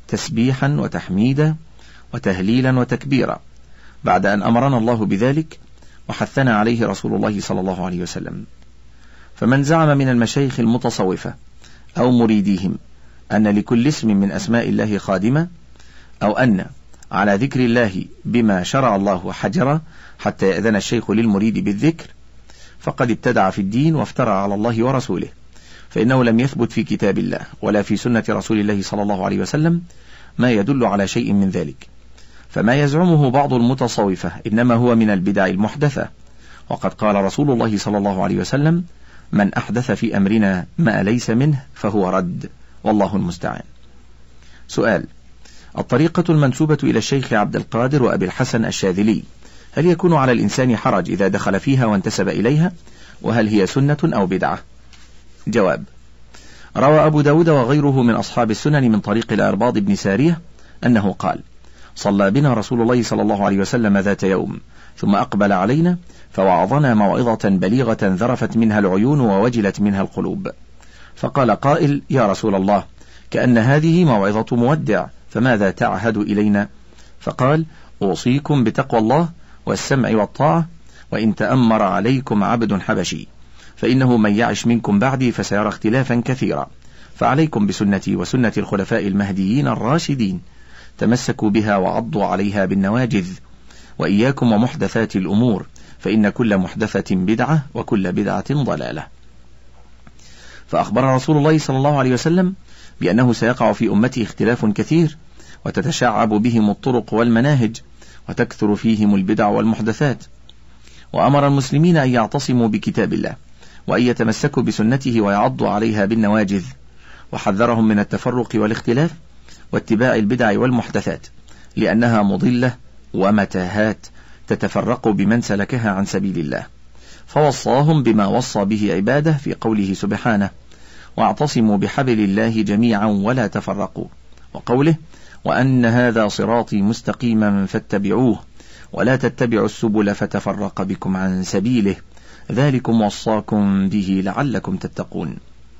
تسبيحا وتحميدا وتهليلا وتكبيرا، بعد أن أمرنا الله بذلك وحثنا عليه رسول الله صلى الله عليه وسلم. فمن زعم من المشايخ المتصوفة أو مريديهم أن لكل اسم من أسماء الله خادمة، أو أن على ذكر الله بما شرع الله حجرا حتى يأذن الشيخ للمريد بالذكر، فقد ابتدع في الدين وافترى على الله ورسوله، فإنه لم يثبت في كتاب الله ولا في سنة رسول الله صلى الله عليه وسلم ما يدل على شيء من ذلك. فما يزعمه بعض المتصوفة إنما هو من البدع المحدثة، وقد قال رسول الله صلى الله عليه وسلم: من أحدث في أمرنا ما ليس منه فهو رد، والله المستعان. سؤال: الطريقة المنسوبة إلى الشيخ عبد القادر وأبي الحسن الشاذلي، هل يكون على الإنسان حرج إذا دخل فيها وانتسب إليها؟ وهل هي سنة أو بدعة؟ جواب: روى أبو داود وغيره من أصحاب السنن من طريق الأرباض بن سارية أنه قال: صلى بنا رسول الله صلى الله عليه وسلم ذات يوم، ثم أقبل علينا فوعظنا موعظة بليغة ذرفت منها العيون ووجلت منها القلوب، فقال قائل: يا رسول الله، كأن هذه موعظة مودع، فماذا تعهد إلينا؟ فقال: أوصيكم بتقوى الله والسمع والطاعة، وإن تأمر عليكم عبد حبشي، فإنه من يعش منكم بعدي فسيرى اختلافا كثيرا، فعليكم بسنتي وسنة الخلفاء المهديين الراشدين، تمسكوا بها وعضوا عليها بالنواجذ، وإياكم ومحدثات الأمور، فإن كل محدثة بدعة وكل بدعة ضلالة. فأخبر رسول الله صلى الله عليه وسلم بأنه سيقع في أمته اختلاف كثير، وتتشعب بهم الطرق والمناهج، وتكثر فيهم البدع والمحدثات، وأمر المسلمين أن يعتصموا بكتاب الله وأن يتمسكوا بسنته ويعضوا عليها بالنواجذ، وحذرهم من التفرق والاختلاف واتباع البدع والمحدثات، لأنها مضلة ومتاهات تتفرق بمن سلكها عن سبيل الله. فوصاهم بما وصى به عباده في قوله سبحانه: واعتصموا بحبل الله جميعا ولا تفرقوا، وقوله: وأن هذا صراطي مستقيما فاتبعوه ولا تتبعوا السبل فتفرق بكم عن سبيله، ذلكم وصاكم به لعلكم تتقون.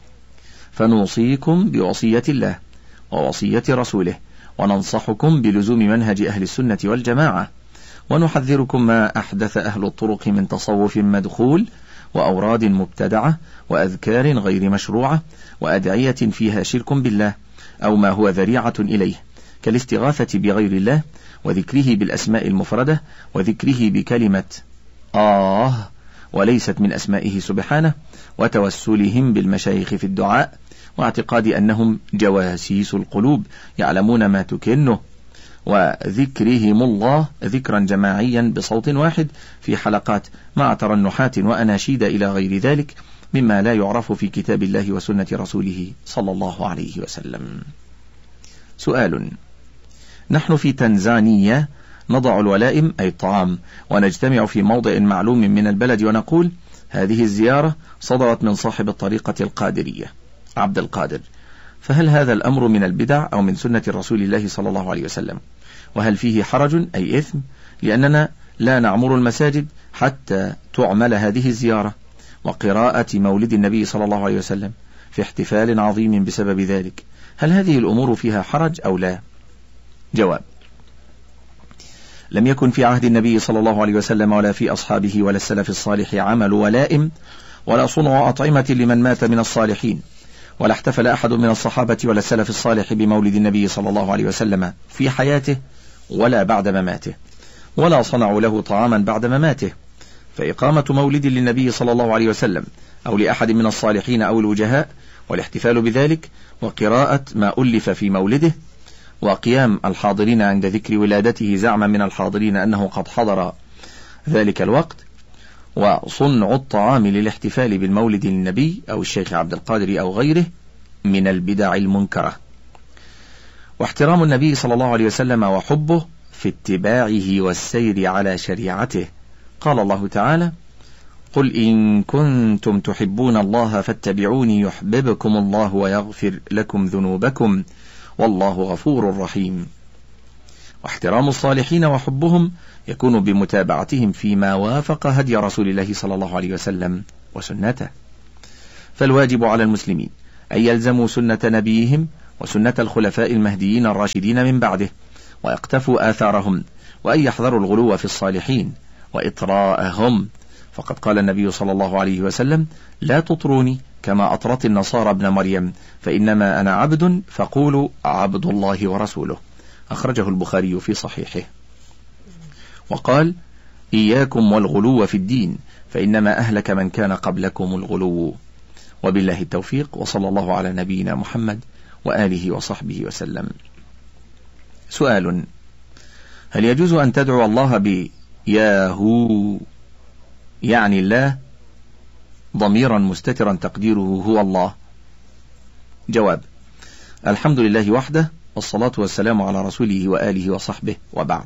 فنوصيكم بوصية الله ووصية رسوله، وننصحكم بلزوم منهج أهل السنة والجماعة، ونحذركم ما أحدث أهل الطرق من تصوف مدخول وأوراد مبتدعة وأذكار غير مشروعة وأدعية فيها شرك بالله أو ما هو ذريعة إليه، كالاستغاثة بغير الله وذكره بالأسماء المفردة وذكره بكلمة وليست من أسمائه سبحانه، وتوسلهم بالمشايخ في الدعاء، واعتقاد أنهم جواسيس القلوب يعلمون ما تكنه، وذكرهم الله ذكرا جماعيا بصوت واحد في حلقات مع ترنحات وأناشيد إلى غير ذلك مما لا يعرف في كتاب الله وسنة رسوله صلى الله عليه وسلم. سؤال: نحن في تنزانيا نضع الولائم أي الطعام ونجتمع في موضع معلوم من البلد ونقول: هذه الزيارة صدرت من صاحب الطريقة القادرية عبد القادر، فهل هذا الأمر من البدع أو من سنة رسول الله صلى الله عليه وسلم؟ وهل فيه حرج أي إثم؟ لأننا لا نعمر المساجد حتى تعمل هذه الزيارة وقراءة مولد النبي صلى الله عليه وسلم في احتفال عظيم بسبب ذلك، هل هذه الأمور فيها حرج أو لا؟ جواب: لم يكن في عهد النبي صلى الله عليه وسلم ولا في أصحابه ولا السلف الصالح عمل ولائم ولا صنع أطعمة لمن مات من الصالحين، ولا احتفل أحد من الصحابة ولا السلف الصالح بمولد النبي صلى الله عليه وسلم في حياته ولا بعد مماته، ولا صنعوا له طعاما بعد مماته. فإقامة مولد للنبي صلى الله عليه وسلم أو لأحد من الصالحين أو الوجهاء والاحتفال بذلك وقراءة ما ألف في مولده وقيام الحاضرين عند ذكر ولادته زعما من الحاضرين أنه قد حضر ذلك الوقت، وصنع الطعام للاحتفال بالمولد للنبي أو الشيخ عبد القادر أو غيره من البدع المنكرة. واحترام النبي صلى الله عليه وسلم وحبه في اتباعه والسير على شريعته. قال الله تعالى: قل إن كنتم تحبون الله فاتبعوني يحببكم الله ويغفر لكم ذنوبكم والله غفور رحيم. واحترام الصالحين وحبهم يكون بمتابعتهم فيما وافق هدي رسول الله صلى الله عليه وسلم وسنته. فالواجب على المسلمين أن يلزموا سنة نبيهم وسنة الخلفاء المهديين الراشدين من بعده، ويقتفوا آثارهم، وأن يحذروا الغلو في الصالحين وإطراءهم، فقد قال النبي صلى الله عليه وسلم: لا تطروني كما أطرت النصارى ابن مريم، فإنما أنا عبد فقولوا عبد الله ورسوله. أخرجه البخاري في صحيحه. وقال: إياكم والغلو في الدين، فإنما أهلك من كان قبلكم الغلو. وبالله التوفيق، وصلى الله على نبينا محمد وآله وصحبه وسلم. سؤال: هل يجوز أن تدعو الله بياهو يعني الله ضميرا مستترا تقديره هو الله؟ جواب: الحمد لله وحده، والصلاة والسلام على رسوله وآله وصحبه، وبعد.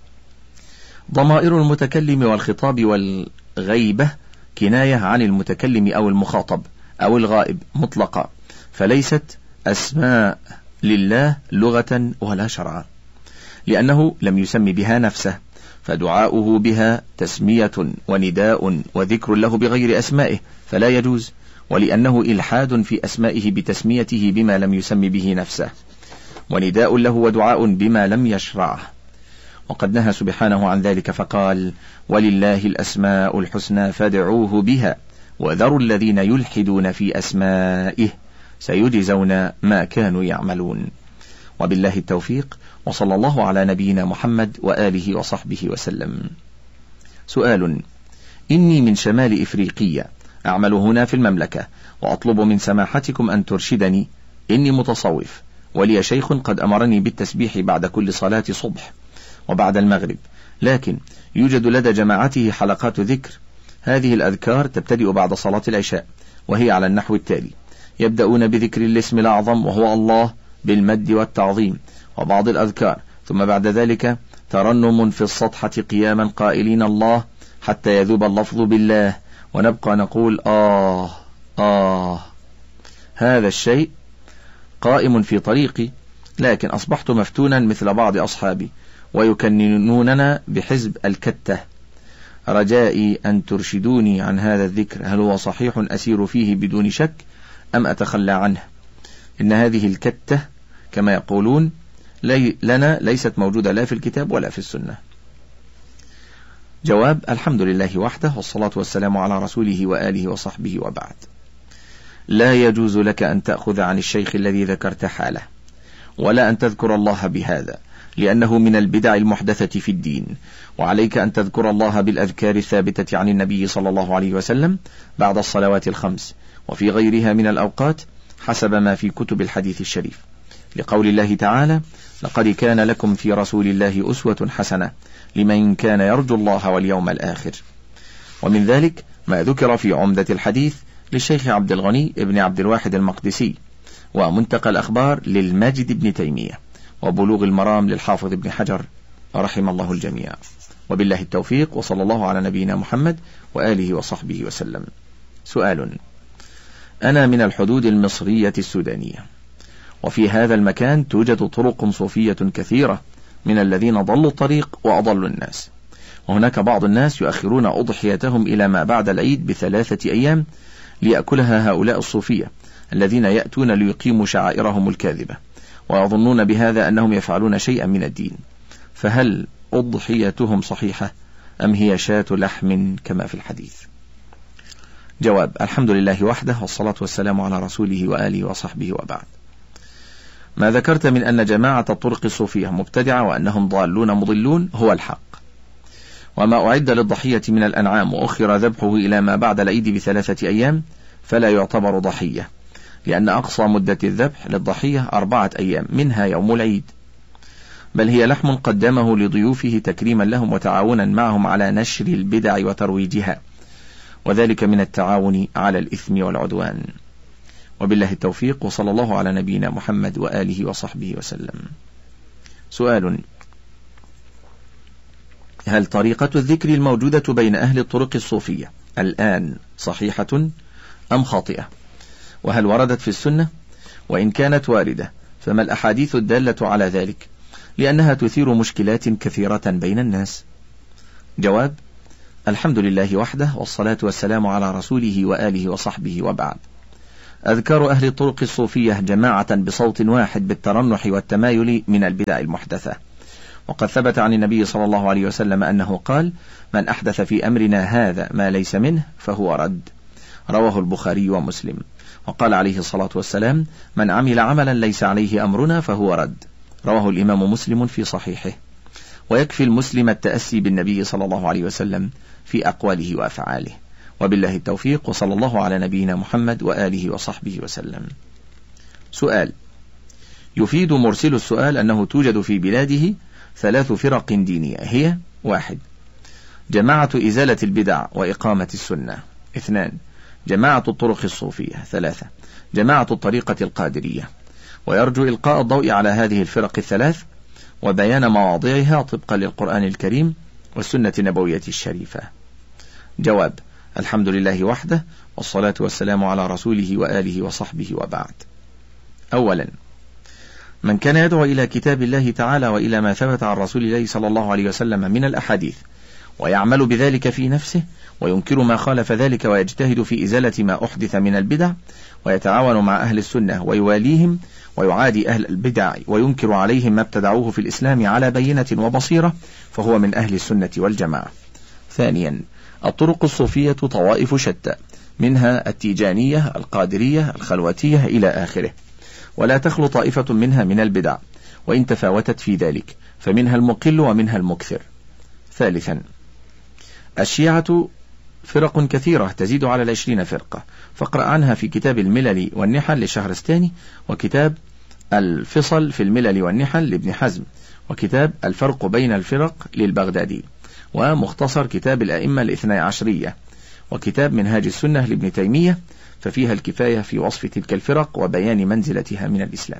ضمائر المتكلم والخطاب والغيبة كناية عن المتكلم أو المخاطب أو الغائب مطلقة، فليست أسماء لله لغة ولا شرعا، لأنه لم يسم بها نفسه، فدعاؤه بها تسمية ونداء وذكر له بغير أسمائه فلا يجوز، ولأنه إلحاد في أسمائه بتسميته بما لم يسم به نفسه، ونداء له ودعاء بما لم يشرعه. وقد نهى سبحانه عن ذلك فقال: ولله الأسماء الحسنى فادعوه بها وذروا الذين يلحدون في أسمائه سيجزون ما كانوا يعملون. وبالله التوفيق، وصلى الله على نبينا محمد وآله وصحبه وسلم. سؤال: إني من شمال إفريقيا، أعمل هنا في المملكة، وأطلب من سماحتكم أن ترشدني. إني متصوف، ولي شيخ قد أمرني بالتسبيح بعد كل صلاة صبح وبعد المغرب، لكن يوجد لدى جماعته حلقات ذكر. هذه الأذكار تبتدئ بعد صلاة العشاء، وهي على النحو التالي: يبدأون بذكر الاسم الأعظم وهو الله بالمد والتعظيم وبعض الأذكار، ثم بعد ذلك ترنم في السطحة قياما قائلين الله حتى يذوب اللفظ بالله، ونبقى نقول آه. هذا الشيء قائم في طريقي، لكن أصبحت مفتونا مثل بعض أصحابي ويكننوننا بحزب الكتة. رجائي أن ترشدوني عن هذا الذكر، هل هو صحيح أسير فيه بدون شك أم أتخلى عنه؟ إن هذه الكتة كما يقولون لنا ليست موجودة لا في الكتاب ولا في السنة. جواب: الحمد لله وحده، والصلاة والسلام على رسوله وآله وصحبه، وبعد. لا يجوز لك أن تأخذ عن الشيخ الذي ذكرت حاله، ولا أن تذكر الله بهذا، لأنه من البدع المحدثة في الدين. وعليك أن تذكر الله بالأذكار الثابتة عن النبي صلى الله عليه وسلم بعد الصلوات الخمس، وفي غيرها من الأوقات حسب ما في كتب الحديث الشريف، لقول الله تعالى: لقد كان لكم في رسول الله أسوة حسنة لمن كان يرجو الله واليوم الآخر. ومن ذلك ما ذكر في عمدة الحديث للشيخ عبد الغني ابن عبد الواحد المقدسي، ومنتقى الأخبار للماجد ابن تيمية، وبلوغ المرام للحافظ ابن حجر، رحم الله الجميع. وبالله التوفيق، وصلى الله على نبينا محمد وآله وصحبه وسلم. سؤال: أنا من الحدود المصرية السودانية، وفي هذا المكان توجد طرق صوفية كثيرة من الذين ضلوا الطريق وأضلوا الناس، وهناك بعض الناس يؤخرون أضحيتهم إلى ما بعد العيد ب3 أيام ليأكلها هؤلاء الصوفية الذين يأتون ليقيموا شعائرهم الكاذبة، ويظنون بهذا أنهم يفعلون شيئا من الدين، فهل أضحيتهم صحيحة أم هي شاة لحم كما في الحديث؟ جواب: الحمد لله وحده، والصلاة والسلام على رسوله وآله وصحبه، وبعد. ما ذكرت من أن جماعة الطرق الصوفية مبتدعة وأنهم ضالون مضلون هو الحق، وما أعد للضحية من الأنعام وأخر ذبحه إلى ما بعد العيد ب3 أيام فلا يعتبر ضحية، لأن أقصى مدة الذبح للضحية 4 أيام منها يوم العيد، بل هي لحم قدمه لضيوفه تكريما لهم وتعاونا معهم على نشر البدع وترويجها، وذلك من التعاون على الإثم والعدوان. وبالله التوفيق، وصلى الله على نبينا محمد وآله وصحبه وسلم. سؤال: هل طريقة الذكر الموجودة بين أهل الطرق الصوفية الآن صحيحة أم خاطئة؟ وهل وردت في السنة؟ وإن كانت واردة فما الأحاديث الدالة على ذلك؟ لأنها تثير مشكلات كثيرة بين الناس. جواب: الحمد لله وحده، والصلاة والسلام على رسوله وآله وصحبه، وبعد. أذكار أهل الطرق الصوفية جماعة بصوت واحد بالترنح والتمايل من البدع المحدثة. وقد ثبت عن النبي صلى الله عليه وسلم أنه قال: من أحدث في أمرنا هذا ما ليس منه فهو رد. رواه البخاري ومسلم. وقال عليه الصلاة والسلام: من عمل عملا ليس عليه أمرنا فهو رد. رواه الإمام مسلم في صحيحه. ويكفي المسلم التأسي بالنبي صلى الله عليه وسلم في أقواله وأفعاله. وبالله التوفيق، وصلى الله على نبينا محمد وآله وصحبه وسلم. سؤال: يفيد مرسل السؤال أنه توجد في بلاده 3 فرق دينية، هي: 1. جماعة إزالة البدع وإقامة السنة. 2. جماعة الطرق الصوفية. 3. جماعة الطريقة القادرية. ويرجو إلقاء الضوء على هذه الفرق ال3 وبيان مواضعها طبقا للقرآن الكريم والسنة النبوية الشريفة. جواب: الحمد لله وحده، والصلاة والسلام على رسوله وآله وصحبه، وبعد. أولا، من كان يدعو إلى كتاب الله تعالى وإلى ما ثبت عن رسول الله صلى الله عليه وسلم من الأحاديث ويعمل بذلك في نفسه وينكر ما خالف ذلك ويجتهد في إزالة ما أحدث من البدع ويتعاون مع أهل السنة ويواليهم ويعادي أهل البدع وينكر عليهم ما ابتدعوه في الإسلام على بينة وبصيرة فهو من أهل السنة والجماعة. ثانيا، الطرق الصوفية طوائف شتى، منها التيجانية، القادرية، الخلوتية إلى آخره، ولا تخلو طائفة منها من البدع وإن تفاوتت في ذلك، فمنها المقل ومنها المكثر. ثالثا، الشيعة فرق كثيرة تزيد على 20 فرقة، فاقرأ عنها في كتاب الملل والنحل لشهرستاني، وكتاب الفصل في الملل والنحل لابن حزم، وكتاب الفرق بين الفرق للبغدادي، ومختصر كتاب الأئمة ال12، وكتاب منهاج السنة لابن تيمية، ففيها الكفاية في وصف تلك الفرق وبيان منزلتها من الإسلام.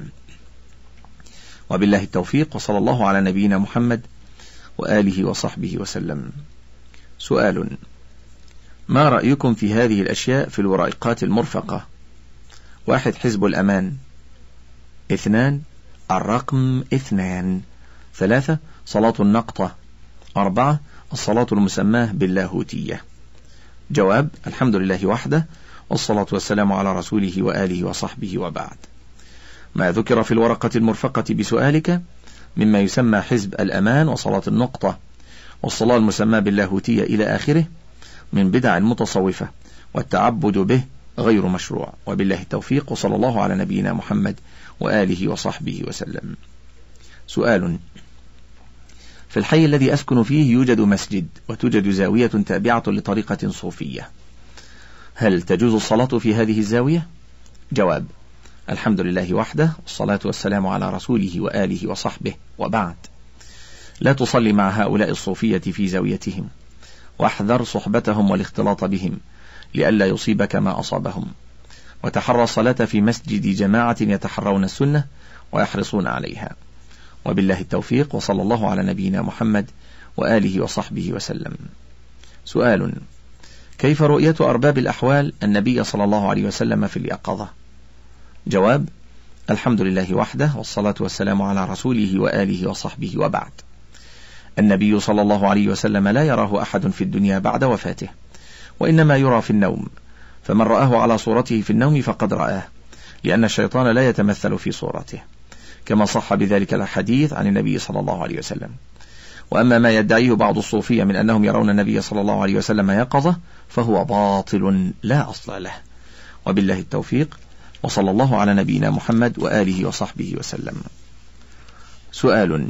وبالله التوفيق، وصلى الله على نبينا محمد وآله وصحبه وسلم. سؤال: ما رأيكم في هذه الأشياء في الورقات المرفقة؟ 1. حزب الأمان. 2. الرقم 2. 3. صلاة النقطة. 4. الصلاة المسماة باللاهوتية. جواب: الحمد لله وحده، والصلاة والسلام على رسوله وآله وصحبه، وبعد. ما ذكر في الورقة المرفقة بسؤالك مما يسمى حزب الأمان وصلاة النقطة والصلاة المسماة باللاهوتية إلى آخره من بدع المتصوفة، والتعبد به غير مشروع. وبالله التوفيق، وصلى الله على نبينا محمد وآله وصحبه وسلم. سؤال: في الحي الذي أسكن فيه يوجد مسجد وتوجد زاوية تابعة لطريقة صوفية، هل تجوز الصلاة في هذه الزاوية؟ جواب: الحمد لله وحده، والصلاة والسلام على رسوله وآله وصحبه، وبعد. لا تصلي مع هؤلاء الصوفية في زاويتهم، واحذر صحبتهم والاختلاط بهم لئلا يصيبك ما أصابهم، وتحرى الصلاة في مسجد جماعة يتحرون السنة ويحرصون عليها. وبالله التوفيق، وصلى الله على نبينا محمد وآله وصحبه وسلم. سؤال: كيف رؤية أرباب الأحوال النبي صلى الله عليه وسلم في اليقظة؟ جواب: الحمد لله وحده، والصلاة والسلام على رسوله وآله وصحبه، وبعد. النبي صلى الله عليه وسلم لا يراه أحد في الدنيا بعد وفاته، وإنما يرى في النوم، فمن رآه على صورته في النوم فقد رآه، لأن الشيطان لا يتمثل في صورته، كما صح بذلك الحديث عن النبي صلى الله عليه وسلم. وأما ما يدعيه بعض الصوفية من أنهم يرون النبي صلى الله عليه وسلم يقظة فهو باطل لا أصل له. وبالله التوفيق، وصلى الله على نبينا محمد وآله وصحبه وسلم. سؤال: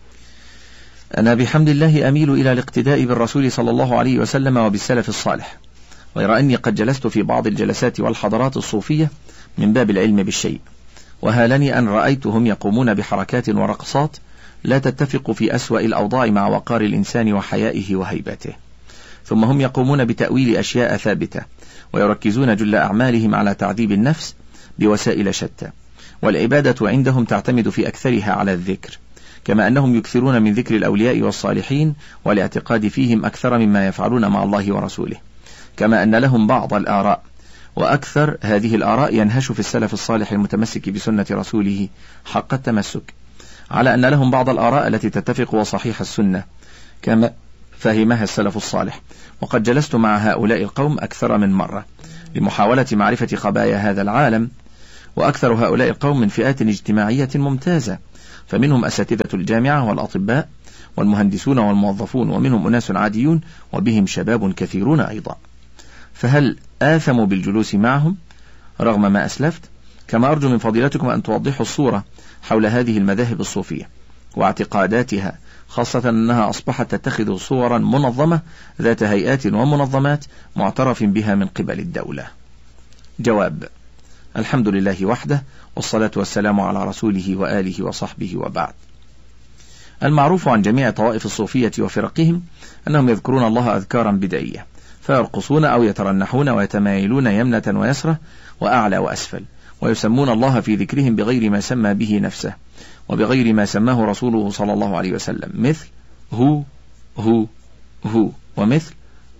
أنا بحمد الله أميل إلى الاقتداء بالرسول صلى الله عليه وسلم وبالسلف الصالح، غير أني قد جلست في بعض الجلسات والحضارات الصوفية من باب العلم بالشيء، وهالني أن رأيتهم يقومون بحركات ورقصات لا تتفق في أسوأ الأوضاع مع وقار الإنسان وحيائه وهيبته، ثم هم يقومون بتأويل أشياء ثابتة، ويركزون جل أعمالهم على تعذيب النفس بوسائل شتى، والعبادة عندهم تعتمد في أكثرها على الذكر، كما أنهم يكثرون من ذكر الأولياء والصالحين والاعتقاد فيهم أكثر مما يفعلون مع الله ورسوله، كما أن لهم بعض الآراء، وأكثر هذه الآراء ينهش في السلف الصالح المتمسك بسنة رسوله حق التمسك، على أن لهم بعض الآراء التي تتفق وصحيح السنة كما فهمها السلف الصالح. وقد جلست مع هؤلاء القوم أكثر من مرة لمحاولة معرفة خبايا هذا العالم. وأكثر هؤلاء القوم من فئات اجتماعية ممتازة، فمنهم أساتذة الجامعة والأطباء والمهندسون والموظفون، ومنهم أناس عاديون وبهم شباب كثيرون أيضا. فهل آثموا بالجلوس معهم رغم ما أسلفت؟ كما أرجو من فضيلتكم أن توضحوا الصورة حول هذه المذاهب الصوفية واعتقاداتها، خاصة أنها أصبحت تتخذ صورا منظمة ذات هيئات ومنظمات معترف بها من قبل الدولة. جواب: الحمد لله وحده، والصلاة والسلام على رسوله وآله وصحبه، وبعد. المعروف عن جميع طوائف الصوفية وفرقهم أنهم يذكرون الله أذكارا بدعية، فيرقصون أو يترنحون ويتمايلون يمنة ويسرة وأعلى وأسفل، ويسمون الله في ذكرهم بغير ما سمى به نفسه وبغير ما سماه رسوله صلى الله عليه وسلم، مثل هو هو هو، ومثل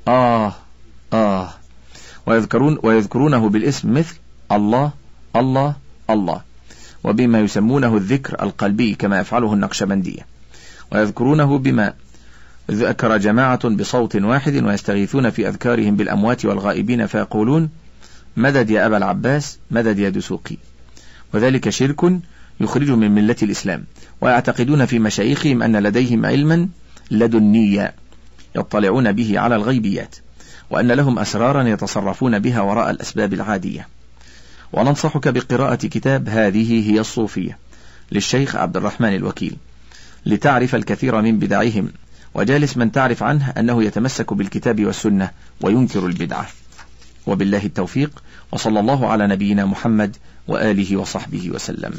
ويذكرونه بالاسم مثل الله الله الله، وبما يسمونه الذكر القلبي كما يفعله النقشبندية، ويذكرونه بما ذكر جماعة بصوت واحد، ويستغيثون في أذكارهم بالأموات والغائبين فيقولون مدد يا أبا العباس، مدد يا دسوقي، وذلك شرك يخرج من ملة الإسلام. ويعتقدون في مشايخهم أن لديهم علما لدنيا يطلعون به على الغيبيات، وأن لهم أسرارا يتصرفون بها وراء الأسباب العادية. وننصحك بقراءة كتاب هذه هي الصوفية للشيخ عبد الرحمن الوكيل لتعرف الكثير من بدعهم، وجالس من تعرف عنه أنه يتمسك بالكتاب والسنة وينكر البدعة. وبالله التوفيق، وصلى الله على نبينا محمد وآله وصحبه وسلم.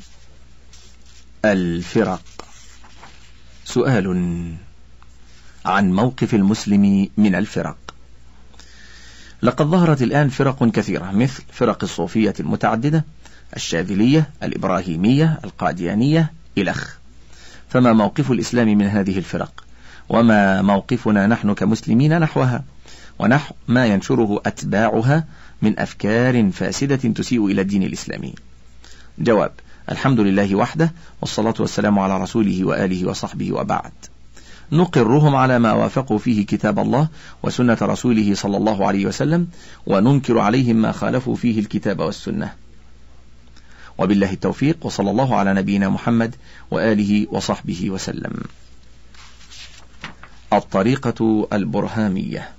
الفرق. سؤال عن موقف المسلم من الفرق. لقد ظهرت الآن فرق كثيرة، مثل فرق الصوفية المتعددة، الشاذلية، الإبراهيمية، القاديانية إلخ. فما موقف الإسلام من هذه الفرق؟ وما موقفنا نحن كمسلمين نحوها ونحو ما ينشره أتباعها من أفكار فاسدة تسيء إلى الدين الإسلامي؟ جواب: الحمد لله وحده، والصلاة والسلام على رسوله وآله وصحبه، وبعد. نقرهم على ما وافقوا فيه كتاب الله وسنة رسوله صلى الله عليه وسلم، وننكر عليهم ما خالفوا فيه الكتاب والسنة. وبالله التوفيق، وصلى الله على نبينا محمد وآله وصحبه وسلم. الطريقة البرهامية.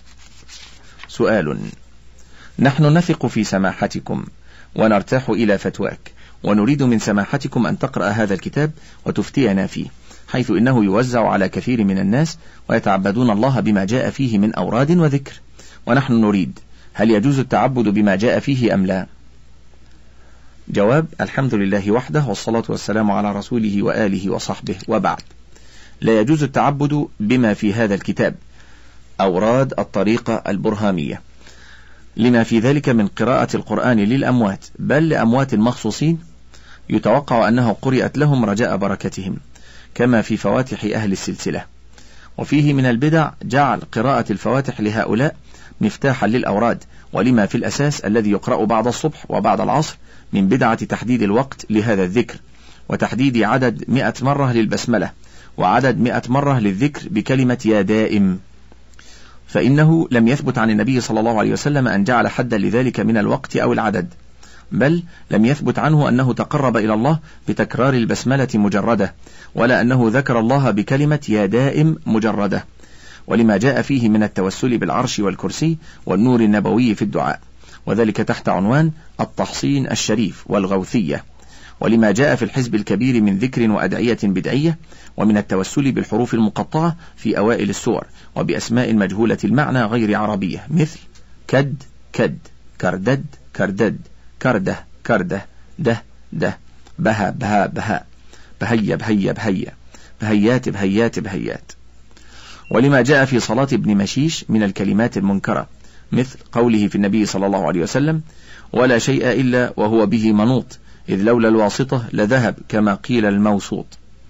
سؤال: نحن نثق في سماحتكم ونرتاح إلى فتواك، ونريد من سماحتكم أن تقرأ هذا الكتاب وتفتينا فيه، حيث إنه يوزع على كثير من الناس ويتعبدون الله بما جاء فيه من أوراد وذكر، ونحن نريد: هل يجوز التعبد بما جاء فيه أم لا؟ جواب: الحمد لله وحده، والصلاة والسلام على رسوله وآله وصحبه، وبعد. لا يجوز التعبد بما في هذا الكتاب أوراد الطريقة البرهامية، لما في ذلك من قراءة القرآن للأموات، بل لأموات مخصوصين يتوقع أنه قرئت لهم رجاء بركتهم، كما في فواتح أهل السلسلة. وفيه من البدع جعل قراءة الفواتح لهؤلاء مفتاحا للأوراد، ولما في الأساس الذي يقرأ بعد الصبح وبعد العصر من بدعة تحديد الوقت لهذا الذكر، وتحديد عدد 100 مرة للبسملة، وعدد 100 مرة للذكر بكلمة يا دائم، فإنه لم يثبت عن النبي صلى الله عليه وسلم أن جعل حدا لذلك من الوقت أو العدد، بل لم يثبت عنه أنه تقرب إلى الله بتكرار البسملة مجردة، ولا أنه ذكر الله بكلمة يا دائم مجردة، ولما جاء فيه من التوسل بالعرش والكرسي والنور النبوي في الدعاء، وذلك تحت عنوان التحصين الشريف والغوثية، ولما جاء في الحزب الكبير من ذكر وأدعية بدعية، ومن التوسل بالحروف المقطعة في أوائل السور، وبأسماء مجهولة المعنى غير عربية، مثل كد كد، كردد كردد، كرده كرده، ده ده، بها بها بها، بهيا بهيا بهيا، بهيات بهيات بهيات. ولما جاء في صلاة ابن مشيش من الكلمات المنكرة، مثل قوله في النبي صلى الله عليه وسلم: ولا شيء إلا وهو به منوط، إذ لولا الواسطة لذهب كما قيل الموسوط.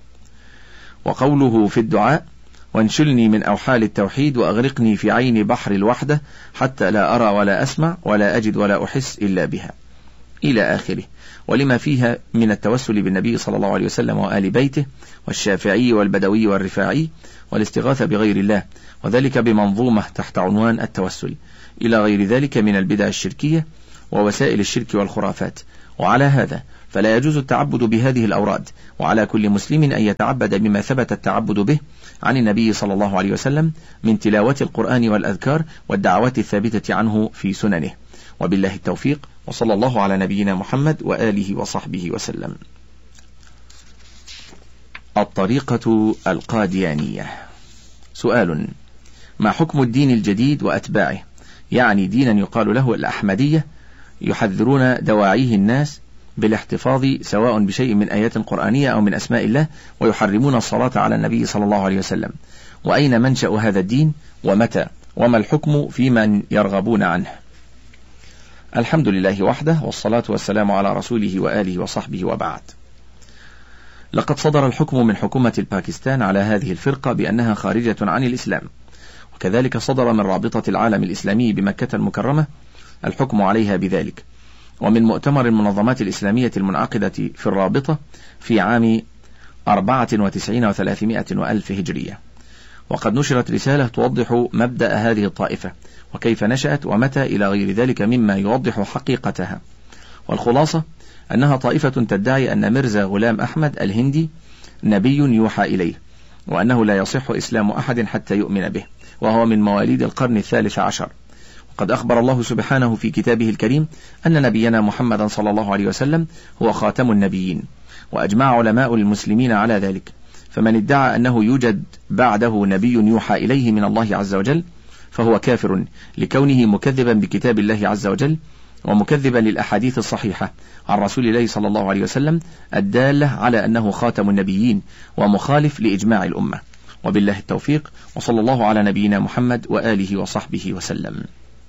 وقوله في الدعاء: وانشلني من أوحال التوحيد وأغرقني في عين بحر الوحدة حتى لا أرى ولا أسمع ولا أجد ولا أحس إلا بها، إلى آخره. ولما فيها من التوسل بالنبي صلى الله عليه وسلم وآل بيته والشافعي والبدوي والرفاعي والاستغاثة بغير الله، وذلك بمنظومة تحت عنوان التوسل، إلى غير ذلك من البدع الشركية ووسائل الشرك والخرافات. وعلى هذا فلا يجوز التعبد بهذه الأوراد، وعلى كل مسلم أن يتعبد بما ثبت التعبد به عن النبي صلى الله عليه وسلم من تلاوة القرآن والأذكار والدعوات الثابتة عنه في سننه. وبالله التوفيق، وصلى الله على نبينا محمد وآله وصحبه وسلم. الطريقة القاديانية. سؤال: ما حكم الدين الجديد وأتباعه؟ يعني دينا يقال له الأحمدية، يحذرون دواعيه الناس بالاحتفاظ سواء بشيء من آيات قرآنية أو من أسماء الله، ويحرمون الصلاة على النبي صلى الله عليه وسلم. وأين منشأ هذا الدين ومتى؟ وما الحكم في من يرغبون عنه؟ الحمد لله وحده، والصلاة والسلام على رسوله وآله وصحبه، وبعد. لقد صدر الحكم من حكومة الباكستان على هذه الفرقة بأنها خارجة عن الإسلام، وكذلك صدر من رابطة العالم الإسلامي بمكة المكرمة الحكم عليها بذلك، ومن مؤتمر المنظمات الإسلامية المنعقدة في الرابطة في عام 94 و300 وألف هجرية. وقد نشرت رسالة توضح مبدأ هذه الطائفة وكيف نشأت ومتى إلى غير ذلك مما يوضح حقيقتها. والخلاصة أنها طائفة تدعي أن ميرزا غلام أحمد الهندي نبي يوحى إليه، وأنه لا يصح إسلام أحد حتى يؤمن به، وهو من مواليد القرن 13. وقد أخبر الله سبحانه في كتابه الكريم أن نبينا محمدا صلى الله عليه وسلم هو خاتم النبيين، وأجمع علماء المسلمين على ذلك. فمن ادعى أنه يوجد بعده نبي يوحى إليه من الله عز وجل فهو كافر، لكونه مكذبا بكتاب الله عز وجل، ومكذبا للأحاديث الصحيحة عن رسول الله صلى الله عليه وسلم الدالة على أنه خاتم النبيين، ومخالف لإجماع الأمة. وبالله التوفيق، وصلى الله على نبينا محمد وآله وصحبه وسلم.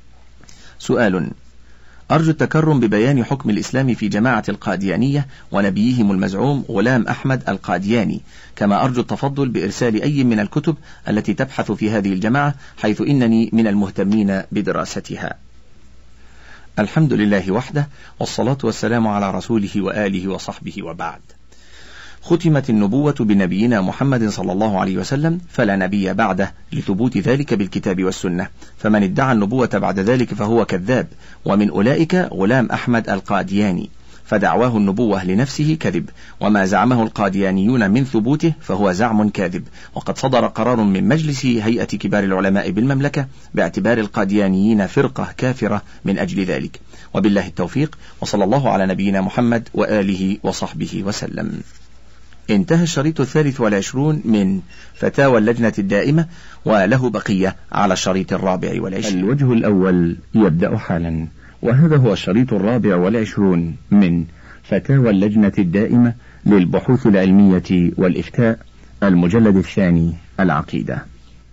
سؤال: أرجو التكرم ببيان حكم الإسلام في جماعة القاديانية ونبيهم المزعوم غلام أحمد القادياني، كما أرجو التفضل بإرسال أي من الكتب التي تبحث في هذه الجماعة، حيث إنني من المهتمين بدراستها. الحمد لله وحده، والصلاة والسلام على رسوله وآله وصحبه، وبعد. ختمت النبوة بنبينا محمد صلى الله عليه وسلم، فلا نبي بعده، لثبوت ذلك بالكتاب والسنة، فمن ادعى النبوة بعد ذلك فهو كذاب، ومن أولئك غلام أحمد القادياني، فدعواه النبوة لنفسه كذب، وما زعمه القاديانيون من ثبوته فهو زعم كاذب. وقد صدر قرار من مجلس هيئة كبار العلماء بالمملكة باعتبار القاديانيين فرقة كافرة من أجل ذلك. وبالله التوفيق، وصلى الله على نبينا محمد وآله وصحبه وسلم. انتهى الشريط 23 من فتاوى اللجنة الدائمة، وله بقية على الشريط 24. الوجه الأول يبدأ حالا، وهذا هو الشريط 24 من فتاوى اللجنة الدائمة للبحوث العلمية والإفتاء، المجلد الثاني، العقيدة.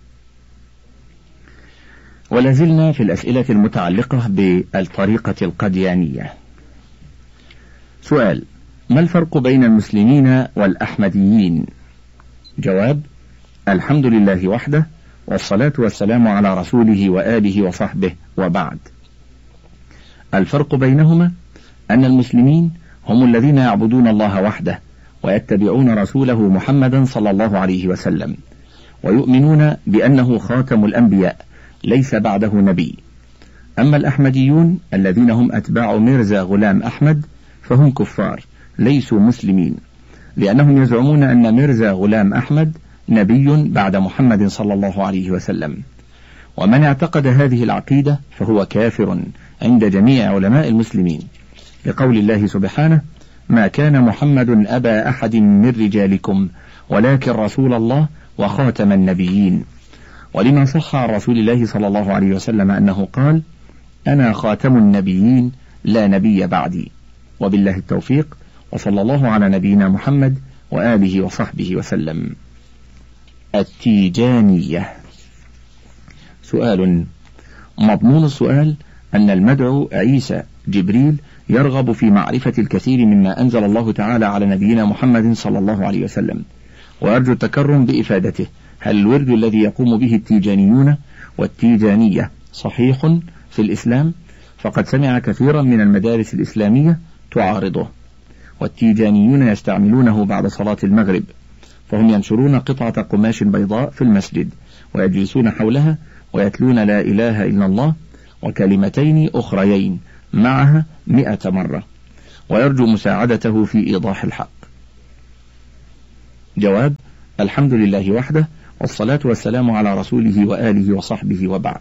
ولازلنا في الأسئلة المتعلقة بالطريقة القاديانية. سؤال: ما الفرق بين المسلمين والأحمديين؟ جواب: الحمد لله وحده، والصلاة والسلام على رسوله وآله وصحبه، وبعد. الفرق بينهما أن المسلمين هم الذين يعبدون الله وحده، ويتبعون رسوله محمدا صلى الله عليه وسلم، ويؤمنون بأنه خاتم الأنبياء ليس بعده نبي. أما الأحمديون الذين هم أتباع ميرزا غلام أحمد فهم كفار ليسوا مسلمين، لأنهم يزعمون أن ميرزا غلام أحمد نبي بعد محمد صلى الله عليه وسلم. ومن اعتقد هذه العقيدة فهو كافر عند جميع علماء المسلمين، لقول الله سبحانه: ما كان محمد أبا أحد من رجالكم ولكن رسول الله وخاتم النبيين. ولما صح عن رسول الله صلى الله عليه وسلم أنه قال: أنا خاتم النبيين لا نبي بعدي. وبالله التوفيق، وصلى الله على نبينا محمد وآله وصحبه وسلم. التيجانية. سؤال: مضمون السؤال أن المدعو عيسى جبريل يرغب في معرفة الكثير مما أنزل الله تعالى على نبينا محمد صلى الله عليه وسلم، ويرجو التكرم بإفادته: هل الورد الذي يقوم به التيجانيون والتيجانية صحيح في الإسلام؟ فقد سمع كثيرا من المدارس الإسلامية تعارضه، والتيجانيون يستعملونه بعد صلاة المغرب، فهم ينشرون قطعة قماش بيضاء في المسجد ويجلسون حولها ويتلون لا إله إلا الله، وكلمتين أخريين معها 100 مرة، ويرجو مساعدته في إيضاح الحق. جواب: الحمد لله وحده، والصلاة والسلام على رسوله وآله وصحبه، وبعد.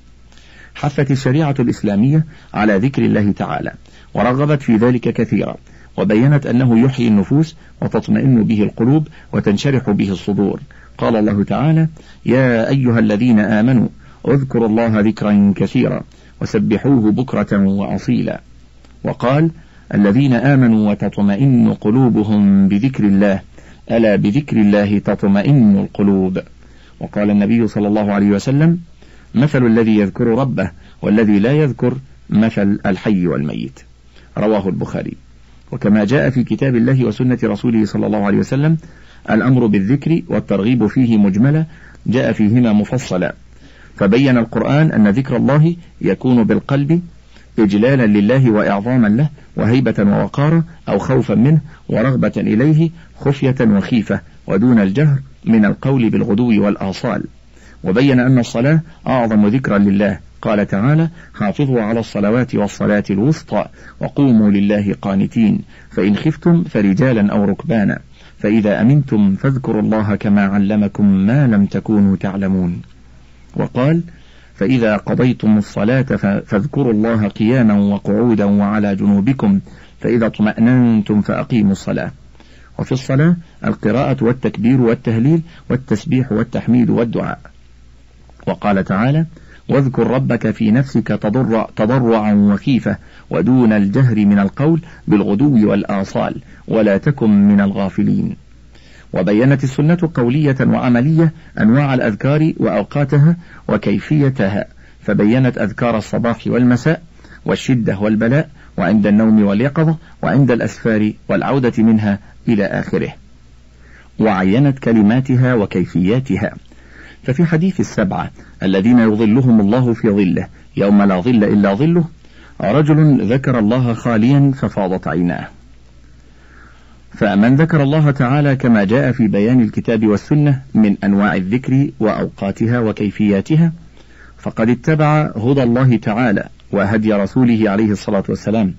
حثت الشريعة الإسلامية على ذكر الله تعالى، ورغبت في ذلك كثيرا، وبينت أنه يحيي النفوس وتطمئن به القلوب وتنشرح به الصدور. قال الله تعالى: يا أيها الذين آمنوا اذكروا الله ذكرا كثيرا وسبحوه بكرة وأصيلا. وقال: الذين آمنوا وتطمئن قلوبهم بذكر الله، ألا بذكر الله تطمئن القلوب. وقال النبي صلى الله عليه وسلم: مثل الذي يذكر ربه والذي لا يذكر مثل الحي والميت. رواه البخاري. وكما جاء في كتاب الله وسنة رسوله صلى الله عليه وسلم الأمر بالذكر والترغيب فيه مجملا، جاء فيهما مفصلا، فبين القرآن أن ذكر الله يكون بالقلب إجلالا لله وإعظاما له وهيبة ووقارا، أو خوفا منه ورغبة إليه، خفية وخيفة، ودون الجهر من القول بالغدو والآصال. وبين أن الصلاة أعظم ذكرا لله، قال تعالى: حافظوا على الصلوات والصلاة الوسطى وقوموا لله قانتين، فإن خفتم فرجالا أو ركبانا، فإذا أمنتم فاذكروا الله كما علمكم ما لم تكونوا تعلمون. وقال: فإذا قضيتم الصلاة فاذكروا الله قياما وقعودا وعلى جنوبكم، فإذا اطمأننتم فأقيموا الصلاة. وفي الصلاة القراءة والتكبير والتهليل والتسبيح والتحميد والدعاء. وقال تعالى: واذكر ربك في نفسك تضرعا وخيفة ودون الجهر من القول بالغدو والآصال ولا تكن من الغافلين. وبينت السنة قولية وعملية أنواع الأذكار وأوقاتها وكيفيتها، فبينت أذكار الصباح والمساء والشدة والبلاء وعند النوم واليقظة وعند الأسفار والعودة منها إلى آخره، وعينت كلماتها وكيفياتها. ففي حديث السبعة الذين يظلهم الله في ظله يوم لا ظل إلا ظله، رجل ذكر الله خاليا ففاضت عيناه. فمن ذكر الله تعالى كما جاء في بيان الكتاب والسنة من أنواع الذكر وأوقاتها وكيفياتها، فقد اتبع هدى الله تعالى وهدي رسوله عليه الصلاة والسلام،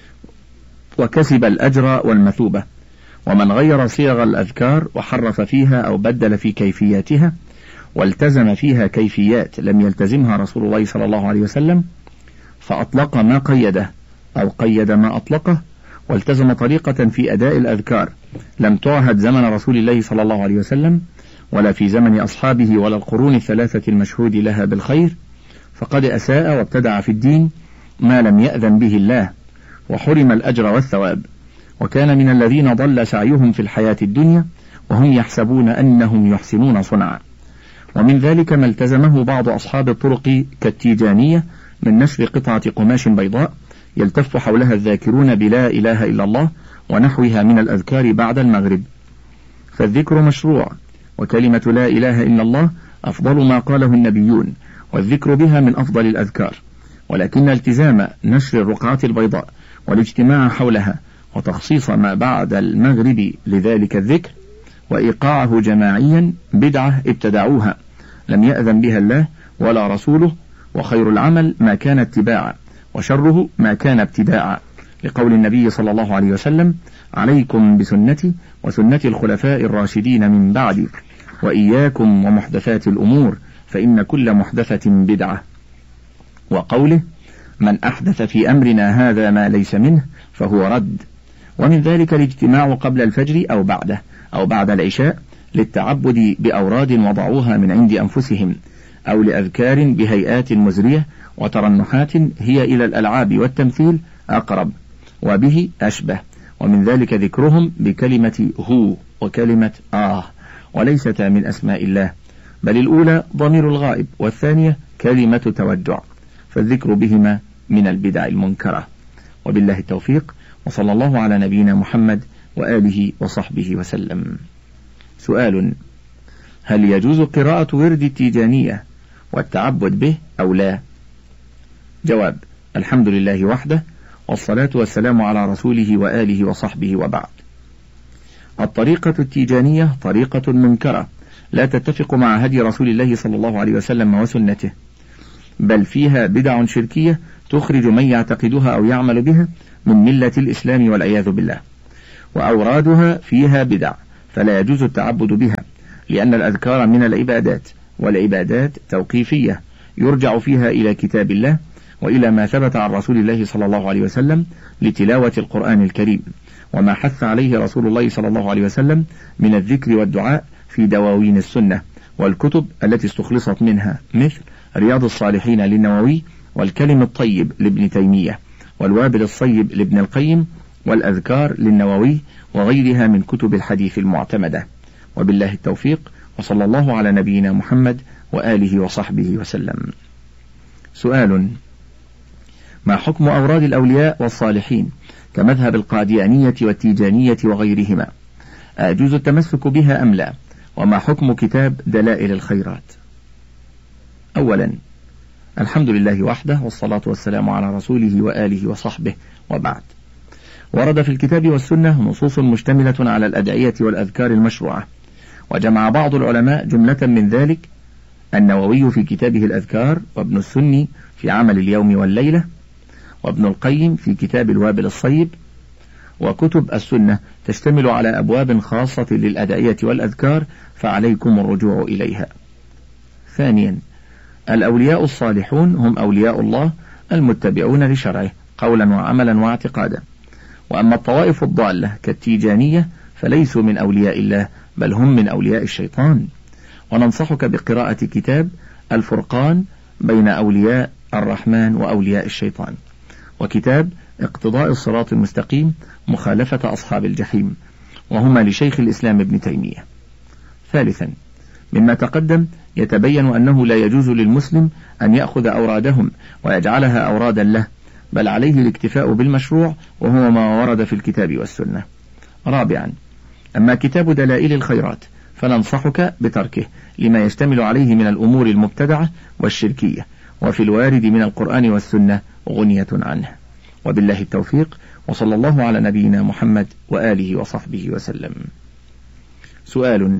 وكسب الأجر والمثوبة. ومن غير صيغ الأذكار وحرف فيها أو بدل في كيفياتها والتزم فيها كيفيات لم يلتزمها رسول الله صلى الله عليه وسلم، فأطلق ما قيده أو قيد ما أطلقه، والتزم طريقة في أداء الأذكار لم تعهد زمن رسول الله صلى الله عليه وسلم ولا في زمن أصحابه ولا القرون الثلاثة المشهود لها بالخير، فقد أساء وابتدع في الدين ما لم يأذن به الله، وحرم الأجر والثواب، وكان من الذين ضل سعيهم في الحياة الدنيا وهم يحسبون أنهم يحسنون صنعا. ومن ذلك ما التزمه بعض أصحاب الطرق كالتيجانية من نشر قطعة قماش بيضاء يلتف حولها الذاكرون بلا إله إلا الله ونحوها من الأذكار بعد المغرب. فالذكر مشروع، وكلمة لا إله إلا الله أفضل ما قاله النبيون، والذكر بها من أفضل الأذكار، ولكن التزام نشر الرقعة البيضاء والاجتماع حولها وتخصيص ما بعد المغرب لذلك الذكر وإيقاعه جماعيا بدعة ابتدعوها لم يأذن بها الله ولا رسوله، وخير العمل ما كان اتباعا وشره ما كان ابتداعا، لقول النبي صلى الله عليه وسلم: عليكم بسنتي وسنة الخلفاء الراشدين من بعدي، وإياكم ومحدثات الأمور فإن كل محدثة بدعة. وقوله: من أحدث في أمرنا هذا ما ليس منه فهو رد. ومن ذلك الاجتماع قبل الفجر أو بعده أو بعد العشاء للتعبد بأوراد وضعوها من عند أنفسهم، أو لأذكار بهيئات مزرية وترنحات هي إلى الألعاب والتمثيل أقرب وبه أشبه. ومن ذلك ذكرهم بكلمة هو وكلمة وليستا من أسماء الله، بل الأولى ضمير الغائب والثانية كلمة توجع، فالذكر بهما من البدع المنكرة. وبالله التوفيق، وصلى الله على نبينا محمد وآله وصحبه وسلم. سؤال: هل يجوز قراءة ورد التيجانية والتعبد به أو لا؟ جواب: الحمد لله وحده، والصلاة والسلام على رسوله وآله وصحبه، وبعد. الطريقة التيجانية طريقة منكرة لا تتفق مع هدي رسول الله صلى الله عليه وسلم وسنته، بل فيها بدع شركية تخرج من يعتقدها أو يعمل بها من ملة الإسلام والعياذ بالله. وأورادها فيها بدع فلا يجوز التعبد بها، لأن الأذكار من العبادات، والعبادات توقيفية يرجع فيها إلى كتاب الله وإلى ما ثبت عن رسول الله صلى الله عليه وسلم لتلاوة القرآن الكريم، وما حث عليه رسول الله صلى الله عليه وسلم من الذكر والدعاء في دواوين السنة والكتب التي استخلصت منها، مثل رياض الصالحين للنووي، والكلم الطيب لابن تيمية، والوابل الصيب لابن القيم، والأذكار للنووي، وغيرها من كتب الحديث المعتمدة. وبالله التوفيق، وصلى الله على نبينا محمد وآله وصحبه وسلم. سؤال: ما حكم أوراد الأولياء والصالحين كمذهب القاديانية والتيجانية وغيرهما؟ أجوز التمسك بها أم لا؟ وما حكم كتاب دلائل الخيرات؟ أولا، الحمد لله وحده، والصلاة والسلام على رسوله وآله وصحبه، وبعد. ورد في الكتاب والسنة نصوص مشتملة على الأدعية والأذكار المشروعة، وجمع بعض العلماء جملة من ذلك: النووي في كتابه الأذكار، وابن السني في عمل اليوم والليلة، وابن القيم في كتاب الوابل الصيب. وكتب السنة تشتمل على أبواب خاصة للأدعية والأذكار، فعليكم الرجوع إليها. ثانيا، الأولياء الصالحون هم أولياء الله المتبعون لشرعه قولا وعملا واعتقادا. وأما الطوائف الضالة كالتيجانية فليسوا من أولياء الله، بل هم من أولياء الشيطان. وننصحك بقراءة كتاب الفرقان بين أولياء الرحمن وأولياء الشيطان، وكتاب اقتضاء الصراط المستقيم مخالفة أصحاب الجحيم، وهما لشيخ الإسلام ابن تيمية. ثالثا، مما تقدم يتبين أنه لا يجوز للمسلم أن يأخذ أورادهم ويجعلها أورادا له، بل عليه الاكتفاء بالمشروع، وهو ما ورد في الكتاب والسنة. رابعا، أما كتاب دلائل الخيرات فننصحك بتركه لما يشتمل عليه من الأمور المبتدعة والشركية، وفي الوارد من القرآن والسنة غنية عنه. وبالله التوفيق، وصلى الله على نبينا محمد وآله وصحبه وسلم. سؤال: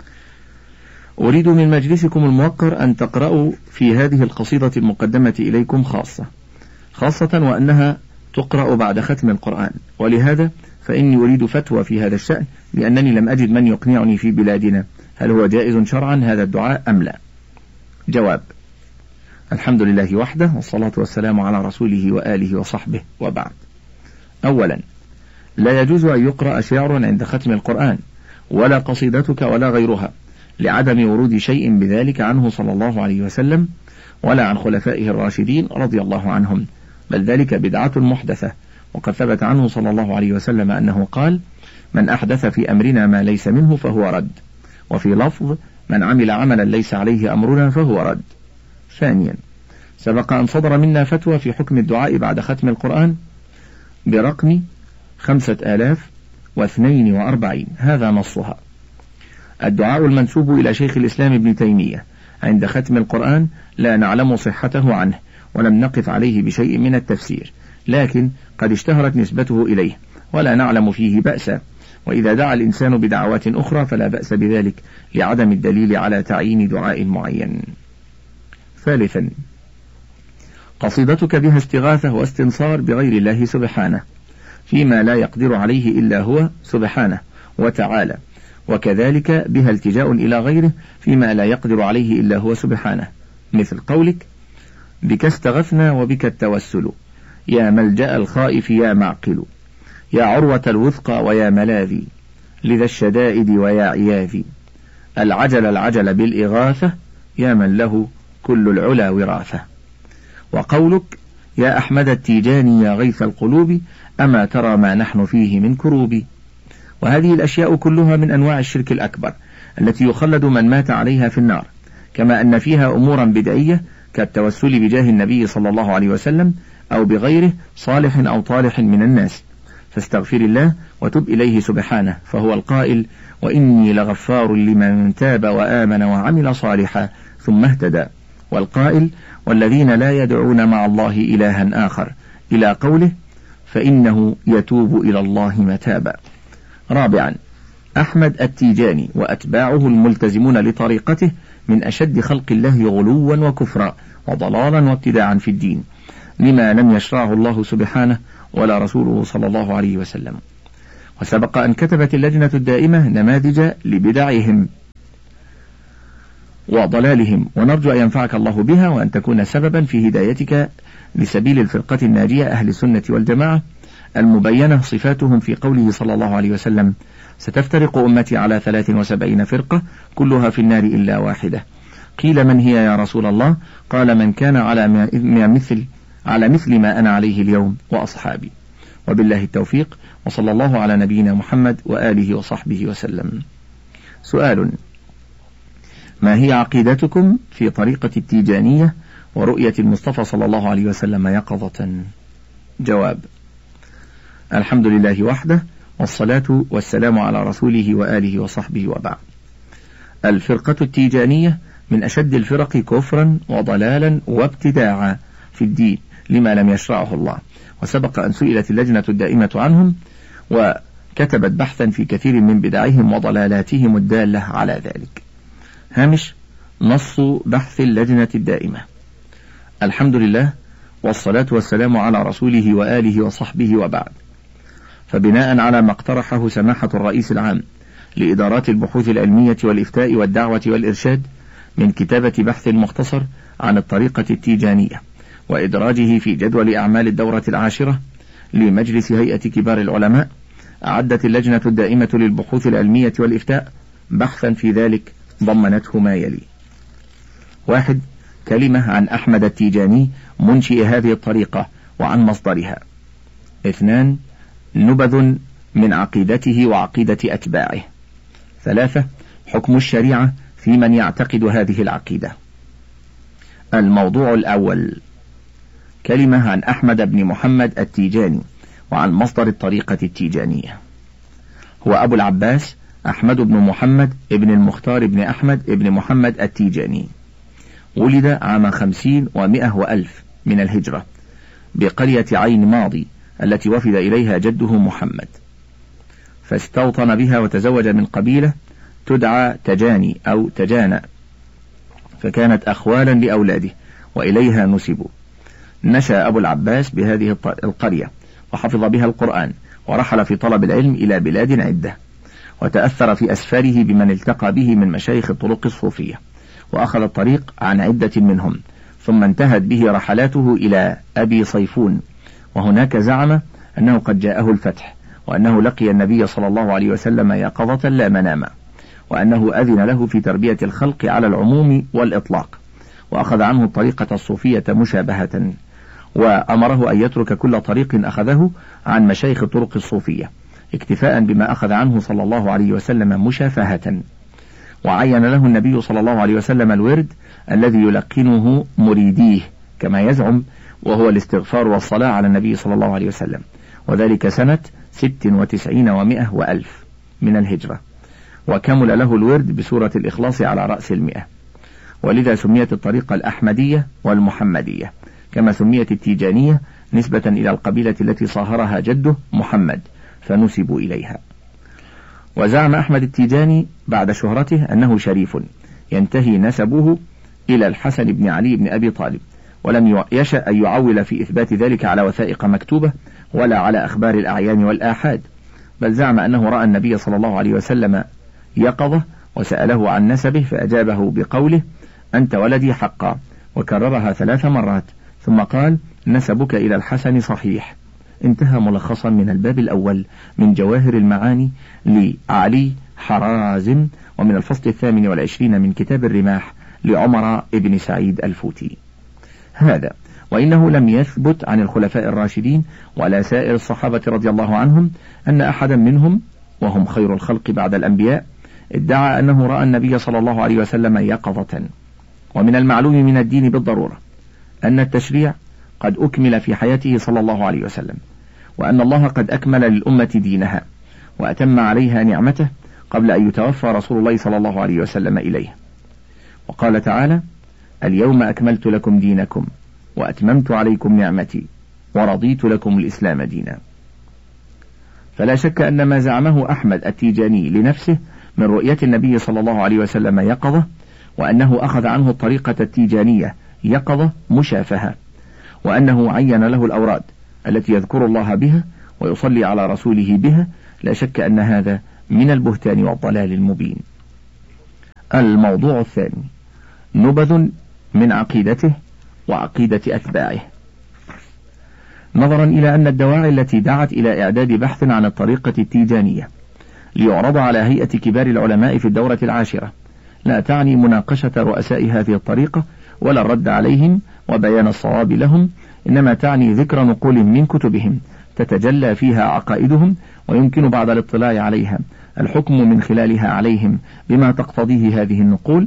أريد من مجلسكم الموقر أن تقرأوا في هذه القصيدة المقدمة إليكم خاصة وأنها تقرأ بعد ختم القرآن، ولهذا فإني أريد فتوى في هذا الشأن، لأنني لم أجد من يقنعني في بلادنا هل هو جائز شرعا هذا الدعاء أم لا؟ جواب: الحمد لله وحده، والصلاة والسلام على رسوله وآله وصحبه، وبعد. أولا، لا يجوز أن يقرأ شعر عند ختم القرآن، ولا قصيدتك ولا غيرها، لعدم ورود شيء بذلك عنه صلى الله عليه وسلم ولا عن خلفائه الراشدين رضي الله عنهم، بل ذلك بدعة محدثة. وقد ثبت عنه صلى الله عليه وسلم أنه قال: من أحدث في أمرنا ما ليس منه فهو رد، وفي لفظ: من عمل عملا ليس عليه أمرنا فهو رد. ثانيا، سبق أن صدر منا فتوى في حكم الدعاء بعد ختم القرآن برقم 5042، هذا نصها: الدعاء المنسوب إلى شيخ الإسلام ابن تيمية عند ختم القرآن لا نعلم صحته عنه، ولم نقف عليه بشيء من التفسير، لكن قد اشتهرت نسبته إليه ولا نعلم فيه بأسا. وإذا دعا الإنسان بدعوات أخرى فلا بأس بذلك، لعدم الدليل على تعيين دعاء معين. ثالثا، قصيدتك بها استغاثة واستنصار بغير الله سبحانه فيما لا يقدر عليه إلا هو سبحانه وتعالى، وكذلك بها التجاء إلى غيره فيما لا يقدر عليه إلا هو سبحانه، مثل قولك: بك استغثنا وبك التوسل، يا ملجأ الخائف يا معقل، يا عروة الوثقى ويا ملاذي، لذا الشدائد ويا عياذي، العجل بالإغاثة، يا من له كل العلا وراثة. وقولك: يا أحمد التيجاني يا غيث القلوب، أما ترى ما نحن فيه من كروب. وهذه الأشياء كلها من أنواع الشرك الأكبر التي يخلد من مات عليها في النار، كما أن فيها أمورا بدعية كالتوسل بجاه النبي صلى الله عليه وسلم أو بغيره صالح أو طالح من الناس. فاستغفر الله وتب إليه سبحانه، فهو القائل: وإني لغفار لمن تاب وآمن وعمل صالحا ثم اهتدى، والقائل: والذين لا يدعون مع الله إلها آخر، إلى قوله: فإنه يتوب إلى الله متابا. رابعا، أحمد التيجاني وأتباعه الملتزمون لطريقته من أشد خلق الله غلوا وكفرا وضلالا وابتداعا في الدين لما لم يشرعه الله سبحانه ولا رسوله صلى الله عليه وسلم. وسبق أن كتبت اللجنة الدائمة نماذج لبدعهم وضلالهم، ونرجو أن ينفعك الله بها وأن تكون سببا في هدايتك لسبيل الفرقة الناجية أهل السنة والجماعة المبينة صفاتهم في قوله صلى الله عليه وسلم: ستفترق أمتي على 73 فرقة كلها في النار إلا واحدة. قيل: من هي يا رسول الله؟ قال: من كان على مثل ما أنا عليه اليوم وأصحابي. وبالله التوفيق، وصلى الله على نبينا محمد وآله وصحبه وسلم. سؤال: ما هي عقيدتكم في طريقة التيجانية ورؤية المصطفى صلى الله عليه وسلم يقظة؟ جواب: الحمد لله وحده، والصلاة والسلام على رسوله وآله وصحبه، وبعد. الفرقة التيجانية من أشد الفرق كفرا وضلالا وابتداعا في الدين لما لم يشرعه الله، وسبق أن سئلت اللجنة الدائمة عنهم وكتبت بحثا في كثير من بدعهم وضلالاتهم الدالة على ذلك. هامش نص بحث اللجنة الدائمة: الحمد لله، والصلاة والسلام على رسوله وآله وصحبه، وبعد. فبناء على ما اقترحه سماحة الرئيس العام لإدارات البحوث العلمية والإفتاء والدعوة والإرشاد من كتابة بحث مختصر عن الطريقة التيجانية وإدراجه في جدول أعمال الدورة 10 لمجلس هيئة كبار العلماء، أعدت اللجنة الدائمة للبحوث العلمية والإفتاء بحثا في ذلك ضمنته ما يلي: 1. كلمة عن أحمد التيجاني منشئ هذه الطريقة وعن مصدرها. 2. نبذ من عقيدته وعقيدة أتباعه. 3. حكم الشريعة في من يعتقد هذه العقيدة. الموضوع الأول: كلمة عن أحمد بن محمد التيجاني وعن مصدر الطريقة التيجانية. هو أبو العباس أحمد بن محمد ابن المختار بن أحمد ابن محمد التيجاني، ولد عام 50 و100 وألف من الهجرة بقرية عين ماضي التي وفد إليها جده محمد، فاستوطن بها وتزوج من قبيلة تدعى تجاني أو تجانى، فكانت أخوالا لأولاده وإليها نسبوا. نشأ أبو العباس بهذه القرية وحفظ بها القرآن، ورحل في طلب العلم إلى بلاد عدة، وتأثر في أسفاره بمن التقى به من مشايخ الطرق الصوفية، وأخذ الطريق عن عدة منهم، ثم انتهت به رحلاته إلى أبي صيفون، وهناك زعم أنه قد جاءه الفتح، وأنه لقي النبي صلى الله عليه وسلم يقظة لا مناما، وأنه أذن له في تربية الخلق على العموم والإطلاق، وأخذ عنه الطريقة الصوفية مشابهة، وأمره أن يترك كل طريق أخذه عن مشايخ الطرق الصوفية اكتفاء بما أخذ عنه صلى الله عليه وسلم مشافهة. وعين له النبي صلى الله عليه وسلم الورد الذي يلقنه مريديه كما يزعم، وهو الاستغفار والصلاة على النبي صلى الله عليه وسلم، وذلك سنة 96 و100 وألف من الهجرة، وكمل له الورد بسورة الإخلاص على رأس 100، ولذا سميت الطريقة الأحمدية والمحمدية، كما سميت التيجانية نسبة إلى القبيلة التي صاهرها جده محمد فنسبوا إليها. وزعم أحمد التيجاني بعد شهرته أنه شريف ينتهي نسبه إلى الحسن بن علي بن أبي طالب، ولم يشأ أن يعول في إثبات ذلك على وثائق مكتوبة ولا على أخبار الأعيان والآحاد، بل زعم أنه رأى النبي صلى الله عليه وسلم يقظة وسأله عن نسبه فأجابه بقوله: أنت ولدي حقا، وكررها 3 مرات، ثم قال: نسبك إلى الحسن صحيح. انتهى ملخصا من الباب الأول من جواهر المعاني لعلي حرازم، ومن الفصل 28 من كتاب الرماح لعمر ابن سعيد الفوتي. هذا وإنه لم يثبت عن الخلفاء الراشدين ولا سائر الصحابة رضي الله عنهم أن أحدا منهم، وهم خير الخلق بعد الأنبياء، ادعى أنه رأى النبي صلى الله عليه وسلم يقظة. ومن المعلوم من الدين بالضرورة أن التشريع قد أكمل في حياته صلى الله عليه وسلم، وأن الله قد أكمل للأمة دينها وأتم عليها نعمته قبل أن يتوفى رسول الله صلى الله عليه وسلم إليه. وقال تعالى: اليوم أكملت لكم دينكم وأتممت عليكم نعمتي ورضيت لكم الإسلام دينا. فلا شك أن ما زعمه أحمد التيجاني لنفسه من رؤية النبي صلى الله عليه وسلم يقظة، وأنه أخذ عنه الطريقة التيجانية يقظة مشافهة، وأنه عين له الأوراد التي يذكر الله بها ويصلي على رسوله بها، لا شك أن هذا من البهتان والضلال المبين. الموضوع الثاني نبذ من عقيدته وعقيدة أتباعه. نظرا إلى أن الدواعي التي دعت إلى إعداد بحث عن الطريقة التيجانية ليعرض على هيئة كبار العلماء في الدورة 10 لا تعني مناقشة رؤساء هذه الطريقة ولا الرد عليهم وبيان الصواب لهم، إنما تعني ذكر نقول من كتبهم تتجلى فيها عقائدهم ويمكن بعد الاطلاع عليها الحكم من خلالها عليهم بما تقتضيه هذه النقول.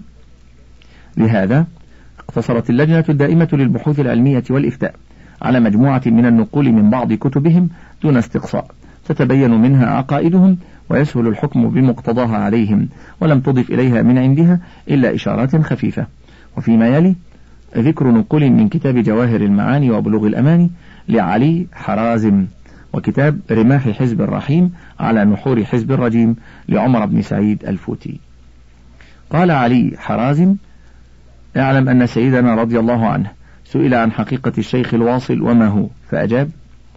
لهذا اقتصرت اللجنة الدائمة للبحوث العلمية والإفتاء على مجموعة من النقول من بعض كتبهم دون استقصاء تتبين منها عقائدهم ويسهل الحكم بمقتضاها عليهم، ولم تضف إليها من عندها إلا إشارات خفيفة. وفيما يلي ذكر نقول من كتاب جواهر المعاني وبلوغ الأماني لعلي حرازم، وكتاب رماح حزب الرحيم على نحور حزب الرجيم لعمر بن سعيد الفوتي. قال علي حرازم: اعلم أن سيدنا رضي الله عنه سئل عن حقيقة الشيخ الواصل وما هو، فأجاب: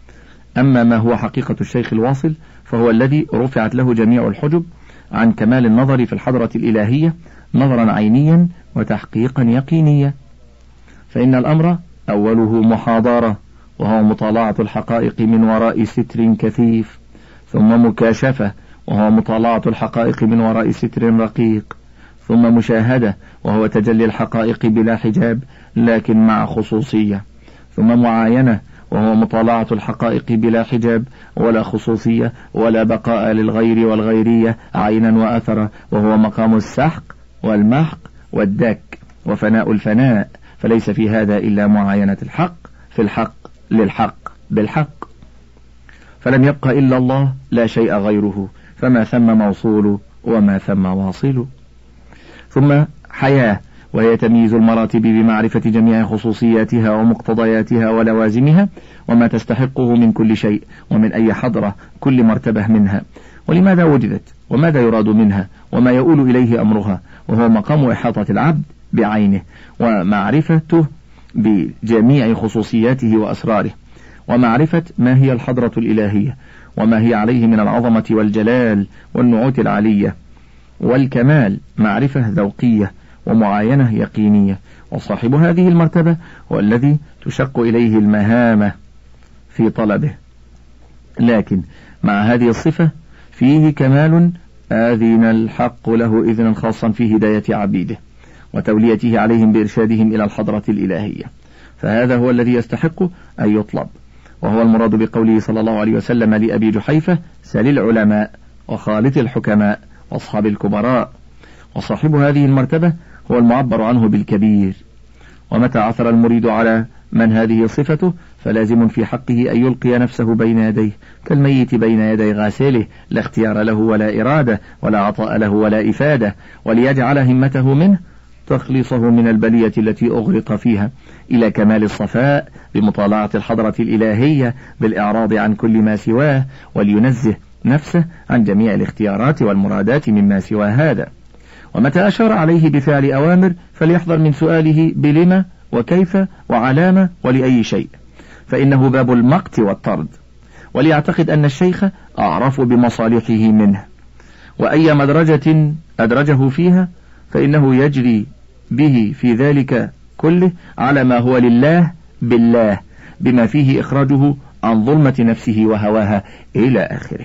أما ما هو حقيقة الشيخ الواصل فهو الذي رفعت له جميع الحجب عن كمال النظر في الحضرة الإلهية نظرا عينيا وتحقيقا يقينيا، فإن الأمر أوله محاضرة وهو مطالعة الحقائق من وراء ستر كثيف، ثم مكاشفة وهو مطالعة الحقائق من وراء ستر رقيق، ثم مشاهدة وهو تجلي الحقائق بلا حجاب لكن مع خصوصية، ثم معاينة وهو مطالعة الحقائق بلا حجاب ولا خصوصية ولا بقاء للغير والغيرية عينا وأثرا، وهو مقام السحق والمحق والدك وفناء الفناء، فليس في هذا إلا معاينة الحق في الحق للحق بالحق، فلم يبق إلا الله لا شيء غيره، فما ثم موصول وما ثم واصل. ثم حياة وهي تمييز المراتب بمعرفة جميع خصوصياتها ومقتضياتها ولوازمها وما تستحقه من كل شيء ومن أي حضرة كل مرتبة منها، ولماذا وجدت وماذا يراد منها وما يؤول إليه أمرها، وهو مقام إحاطة العبد بعينه ومعرفته بجميع خصوصياته وأسراره، ومعرفة ما هي الحضرة الإلهية وما هي عليه من العظمة والجلال والنعوت العلية والكمال، معرفة ذوقية ومعاينة يقينية. وصاحب هذه المرتبة هو الذي تشق إليه المهامة في طلبه، لكن مع هذه الصفة فيه كمال آذن الحق له إذنا خاصا في هداية عبيده وتوليته عليهم بإرشادهم إلى الحضرة الإلهية، فهذا هو الذي يستحق أن يطلب، وهو المراد بقوله صلى الله عليه وسلم لأبي جحيفة: سل العلماء وخالط الحكماء واصحاب الكبراء. وصاحب هذه المرتبة هو المعبر عنه بالكبير، ومتى عثر المريد على من هذه صفته فلازم في حقه أن يلقي نفسه بين يديه كالميت بين يدي غاسله، لا اختيار له ولا إرادة ولا عطاء له ولا إفادة، وليجعل همته منه تخلصه من البلية التي أغرق فيها إلى كمال الصفاء بمطالعة الحضرة الإلهية بالإعراض عن كل ما سواه، ولينزه نفسه عن جميع الاختيارات والمرادات مما سوى هذا. ومتى أشار عليه بفعل أوامر فليحذر من سؤاله بلما وكيف وعلامة ولأي شيء، فإنه باب المقت والطرد، وليعتقد أن الشيخ أعرف بمصالحه منه، وأي مدرجة أدرجه فيها فإنه يجري به في ذلك كله على ما هو لله بالله، بما فيه إخراجه عن ظلمة نفسه وهواها إلى آخره.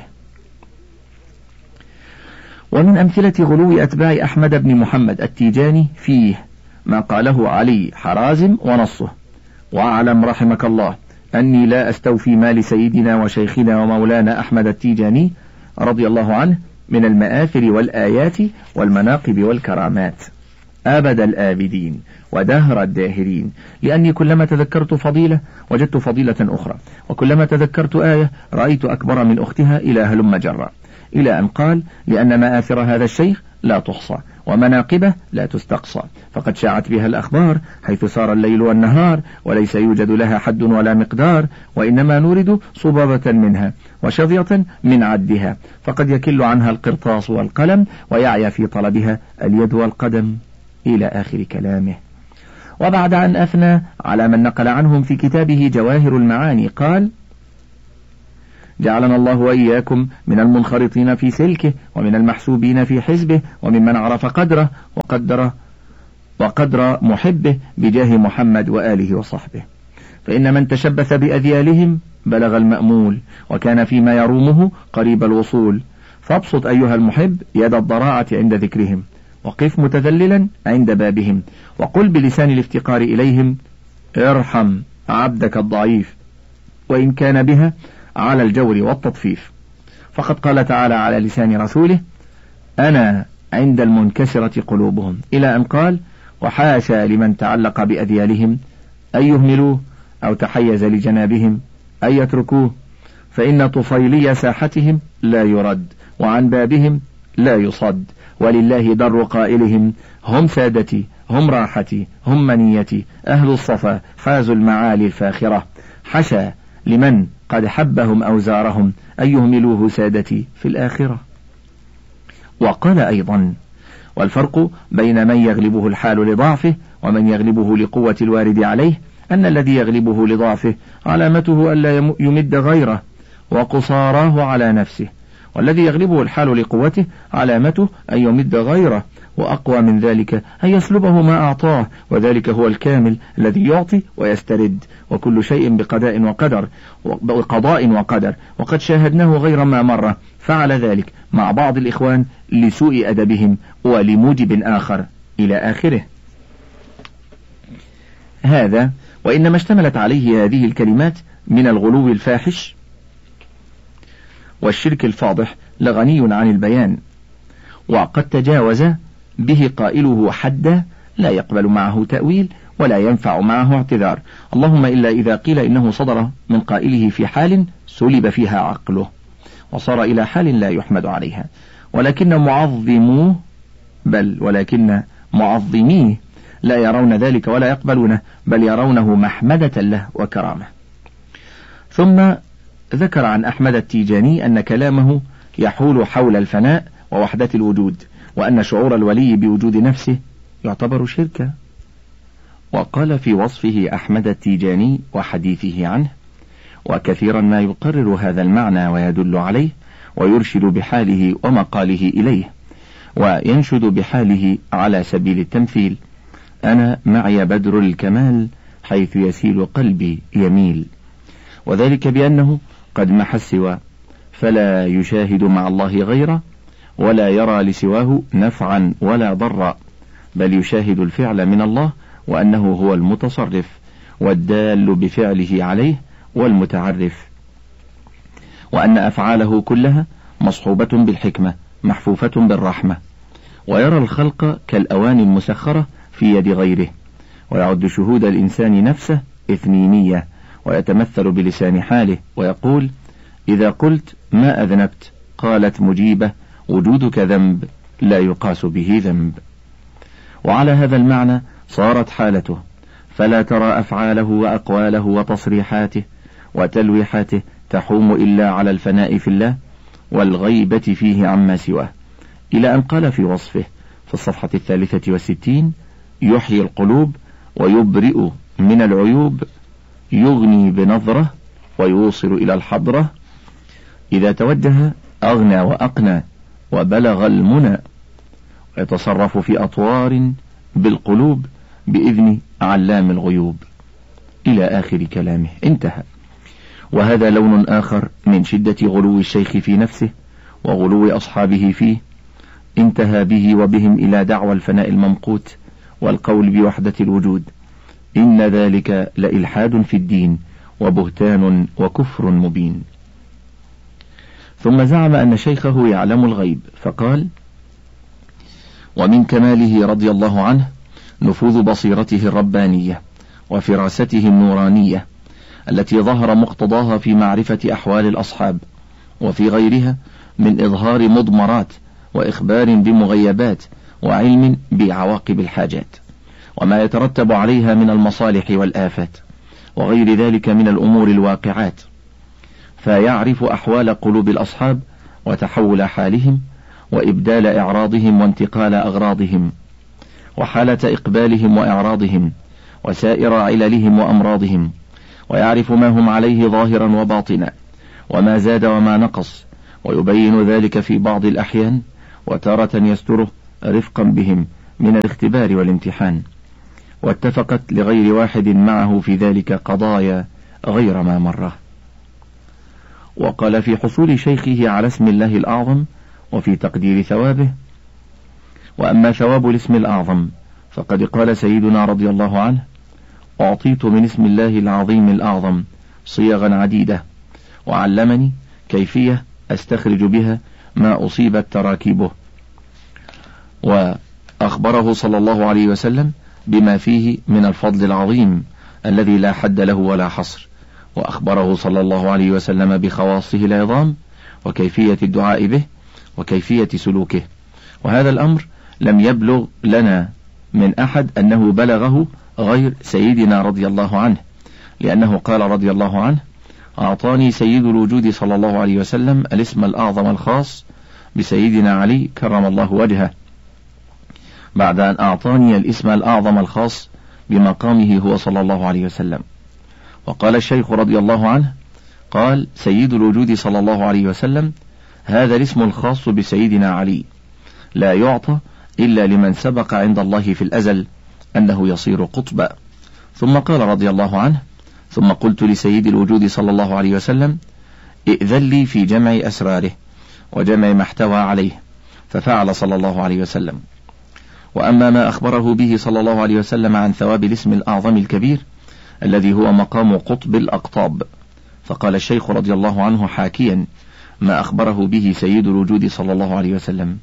ومن أمثلة غلو أتباع أحمد بن محمد التيجاني فيه ما قاله علي حرازم ونصه: واعلم رحمك الله أني لا أستوفي ما لسيدنا وشيخنا ومولانا أحمد التيجاني رضي الله عنه من المآثر والآيات والمناقب والكرامات أبد الآبدين ودهر الداهرين، لأني كلما تذكرت فضيلة وجدت فضيلة أخرى، وكلما تذكرت آية رأيت أكبر من أختها إلى هلم جرا، إلى أن قال: لأن مآثر هذا الشيخ لا تحصى ومناقبه لا تستقصى، فقد شاعت بها الأخبار حيث سار الليل والنهار وليس يوجد لها حد ولا مقدار، وإنما نورد صبابة منها وشظية من عدها، فقد يكل عنها القرطاس والقلم ويعيا في طلبها اليد والقدم، إلى آخر كلامه. وبعد أن أثنى على من نقل عنهم في كتابه جواهر المعاني قال: جعلنا الله وإياكم من المنخرطين في سلكه، ومن المحسوبين في حزبه، وممن عرف قدره وقدر محبه بجاه محمد وآله وصحبه. فإن من تشبث بأذيالهم بلغ المأمول، وكان فيما يرومه قريب الوصول. فابسط أيها المحب يد الضراعة عند ذكرهم، وقف متذللا عند بابهم، وقل بلسان الافتقار إليهم: ارحم عبدك الضعيف، وإن كان بها على الجور والتطفيف. فقد قال تعالى على لسان رسوله: أنا عند المنكسرة قلوبهم، إلى أن قال: وحاشا لمن تعلق بأذيالهم أن يهملوه أو تحيز لجنابهم أن يتركوه، فإن طفيلي ساحتهم لا يرد، وعن بابهم لا يصد، ولله در قائلهم: هم سادتي، هم راحتي، هم منيتي، أهل الصفا حازوا المعالي الفاخرة. حشا لمن قد حبهم أوزارهم أن يهملوه سادتي في الآخرة. وقال أيضا: والفرق بين من يغلبه الحال لضعفه ومن يغلبه لقوة الوارد عليه أن الذي يغلبه لضعفه علامته ألا يمد غيره وقصاراه على نفسه، والذي يغلبه الحال لقوته علامته أن يمد غيره، وأقوى من ذلك أن يسلبه ما أعطاه، وذلك هو الكامل الذي يعطي ويسترد، وكل شيء بقضاء وقدر. وقد شاهدناه غير ما مرة فعل ذلك مع بعض الإخوان لسوء أدبهم ولموجب آخر إلى آخره. هذا وإنما اشتملت عليه هذه الكلمات من الغلو الفاحش والشرك الفاضح لغني عن البيان، وقد تجاوز به قائله حدا لا يقبل معه تأويل ولا ينفع معه اعتذار، اللهم إلا إذا قيل إنه صدر من قائله في حال سلب فيها عقله وصار إلى حال لا يحمد عليها، ولكن معظميه لا يرون ذلك ولا يقبلونه، بل يرونه محمدة له وكرامة. ثم ذكر عن أحمد التيجاني أن كلامه يحول حول الفناء ووحدة الوجود، وأن شعور الولي بوجود نفسه يعتبر شركا. وقال في وصفه أحمد التيجاني وحديثه عنه: وكثيرا ما يقرر هذا المعنى ويدل عليه ويرشد بحاله ومقاله إليه، وينشد بحاله على سبيل التمثيل: أنا معي بدر الكمال حيث يسيل قلبي يميل. وذلك بأنه قد محى السوى فلا يشاهد مع الله غيره، ولا يرى لسواه نفعا ولا ضرا، بل يشاهد الفعل من الله، وأنه هو المتصرف والدال بفعله عليه والمتعرف، وأن أفعاله كلها مصحوبة بالحكمة محفوفة بالرحمة، ويرى الخلق كالأواني المسخرة في يد غيره، ويعد شهود الإنسان نفسه إثنينية، ويتمثل بلسان حاله ويقول: إذا قلت ما أذنبت قالت مجيبة: وجودك ذنب لا يقاس به ذنب. وعلى هذا المعنى صارت حالته، فلا ترى أفعاله وأقواله وتصريحاته وتلويحاته تحوم إلا على الفناء في الله والغيبة فيه عما سواه، إلى أن قال في وصفه في الصفحة 63: يحيي القلوب ويبرئ من العيوب، يغني بنظرة ويوصل إلى الحضرة، إذا توجه أغنى وأقنى وبلغ المنى، ويتصرف في أطوار بالقلوب بإذن علام الغيوب، إلى آخر كلامه. انتهى. وهذا لون آخر من شدة غلو الشيخ في نفسه وغلو أصحابه فيه، انتهى به وبهم إلى دعوى الفناء الممقوت والقول بوحدة الوجود. إن ذلك لإلحاد في الدين وبهتان وكفر مبين. ثم زعم أن شيخه يعلم الغيب فقال: ومن كماله رضي الله عنه نفوذ بصيرته الربانية وفراسته النورانية التي ظهر مقتضاها في معرفة أحوال الأصحاب، وفي غيرها من إظهار مضمرات وإخبار بمغيبات وعلم بعواقب الحاجات وما يترتب عليها من المصالح والآفات وغير ذلك من الأمور الواقعات، فيعرف أحوال قلوب الأصحاب وتحول حالهم وإبدال إعراضهم وانتقال أغراضهم وحالة إقبالهم وإعراضهم وسائر عللهم وأمراضهم، ويعرف ما هم عليه ظاهرا وباطنا، وما زاد وما نقص، ويبين ذلك في بعض الأحيان، وتارة يستره رفقا بهم من الاختبار والامتحان. واتفقت لغير واحد معه في ذلك قضايا غير ما مره. وقال في حصول شيخه على اسم الله الأعظم وفي تقدير ثوابه: وأما ثواب الاسم الأعظم فقد قال سيدنا رضي الله عنه: أعطيت من اسم الله العظيم الأعظم صيغا عديدة، وعلمني كيفية أستخرج بها ما أصيبت تراكيبه. وأخبره صلى الله عليه وسلم بما فيه من الفضل العظيم الذي لا حد له ولا حصر، وأخبره صلى الله عليه وسلم بخواصه العظام وكيفية الدعاء به وكيفية سلوكه. وهذا الأمر لم يبلغ لنا من أحد أنه بلغه غير سيدنا رضي الله عنه، لأنه قال رضي الله عنه: أعطاني سيد الوجود صلى الله عليه وسلم الاسم الأعظم الخاص بسيدنا علي كرم الله وجهه، بعد أن أعطاني الاسم الأعظم الخاص بمقامه هو صلى الله عليه وسلم. وقال الشيخ رضي الله عنه: قال سيد الوجود صلى الله عليه وسلم: هذا الاسم الخاص بسيدنا علي لا يعطى إلا لمن سبق عند الله في الأزل أنه يصير قطبا. ثم قال رضي الله عنه: ثم قلت لسيد الوجود صلى الله عليه وسلم: ائذن لي في جمع أسراره وجمع ما احتوى عليه، ففعل صلى الله عليه وسلم. وأما ما أخبره به صلى الله عليه وسلم عن ثواب الاسم الأعظم الكبير الذي هو مقام قطب الأقطاب، فقال الشيخ رضي الله عنه حاكيا ما أخبره به سيد الوجود صلى الله عليه وسلم: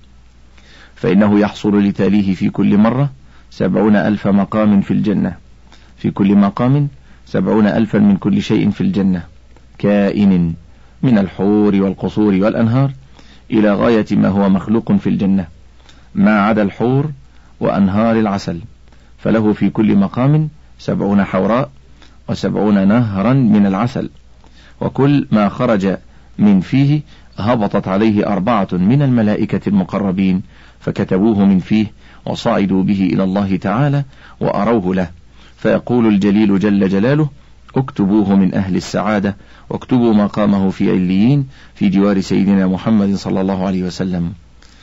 فإنه يحصل لتاليه في كل مرة 70,000 مقام في الجنة، في كل مقام 70,000 من كل شيء في الجنة كائن من الحور والقصور والأنهار إلى غاية ما هو مخلوق في الجنة، ما عدا الحور وأنهار العسل، فله في كل مقام 70 حوراء و70 نهرا من العسل، وكل ما خرج من فيه هبطت عليه 4 من الملائكة المقربين فكتبوه من فيه وصعدوا به إلى الله تعالى وأروه له، فيقول الجليل جل جلاله: اكتبوه من أهل السعادة واكتبوا مقامه في عليين في جوار سيدنا محمد صلى الله عليه وسلم.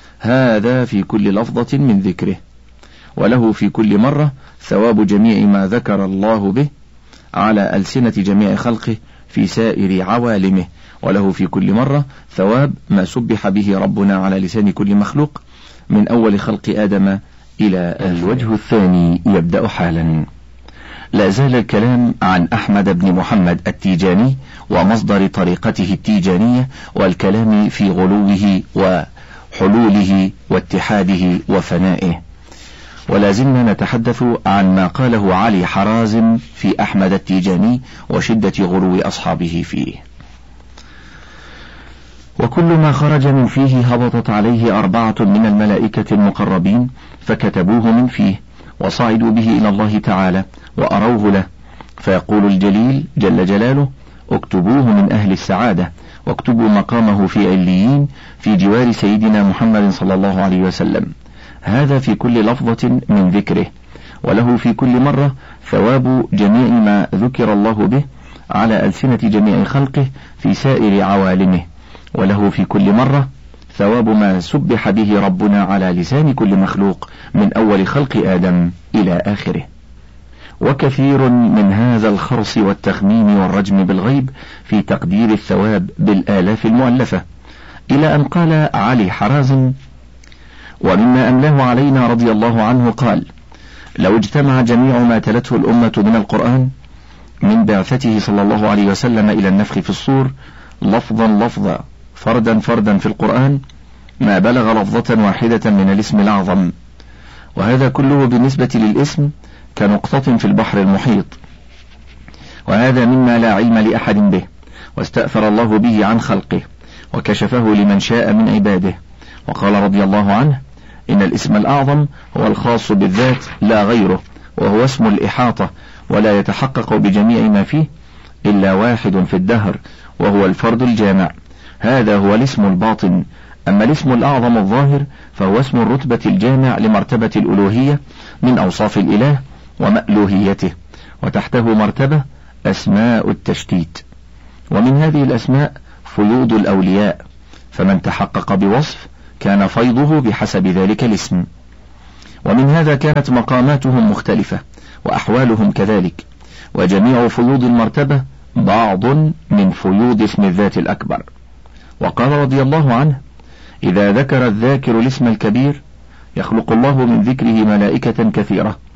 هذا في كل لفظة من ذكره، وله في كل مرة ثواب جميع ما ذكر الله به على ألسنة جميع خلقه في سائر عوالمه، وله في كل مرة ثواب ما سبح به ربنا على لسان كل مخلوق من أول خلق آدم إلى الوجه الثاني يبدأ حالا. لا زال الكلام عن أحمد بن محمد التيجاني ومصدر طريقته التيجانية، والكلام في غلوه وحلوله واتحاده وفنائه. ولا زلنا نتحدث عن ما قاله علي حرازم في أحمد التيجاني وشدة غلو أصحابه فيه. وكل ما خرج من فيه هبطت عليه 4 من الملائكة المقربين فكتبوه من فيه وصعدوا به إلى الله تعالى وأروه له، فيقول الجليل جل جلاله: اكتبوه من أهل السعادة واكتبوا مقامه في عليين في جوار سيدنا محمد صلى الله عليه وسلم. هذا في كل لفظة من ذكره، وله في كل مرة ثواب جميع ما ذكر الله به على ألسنة جميع خلقه في سائر عوالمه، وله في كل مرة ثواب ما سبح به ربنا على لسان كل مخلوق من أول خلق آدم إلى آخره. وكثير من هذا الخرص والتخمين والرجم بالغيب في تقدير الثواب بالآلاف المؤلفة، إلى أن قال علي حرازم: ومما أملاه علينا رضي الله عنه قال: لو اجتمع جميع ما تلته الأمة من القرآن من بعثته صلى الله عليه وسلم إلى النفخ في الصور لفظا لفظا فردا فردا في القرآن ما بلغ لفظة واحدة من الاسم الأعظم، وهذا كله بالنسبة للاسم كنقطة في البحر المحيط، وهذا مما لا علم لأحد به، واستأثر الله به عن خلقه وكشفه لمن شاء من عباده. وقال رضي الله عنه: إن الاسم الأعظم هو الخاص بالذات لا غيره، وهو اسم الإحاطة، ولا يتحقق بجميع ما فيه إلا واحد في الدهر، وهو الفرد الجامع. هذا هو الاسم الباطن. أما الاسم الأعظم الظاهر فهو اسم الرتبة الجامع لمرتبة الألوهية من أوصاف الإله ومألوهيته، وتحته مرتبة أسماء التشتيت، ومن هذه الأسماء فيوض الأولياء، فمن تحقق بوصف كان فيضه بحسب ذلك الاسم. ومن هذا كانت مقاماتهم مختلفة وأحوالهم كذلك، وجميع فيوض المرتبة بعض من فيوض اسم الذات الأكبر. وقال رضي الله عنه: إذا ذكر الذاكر الاسم الكبير يخلق الله من ذكره ملائكة كثيرة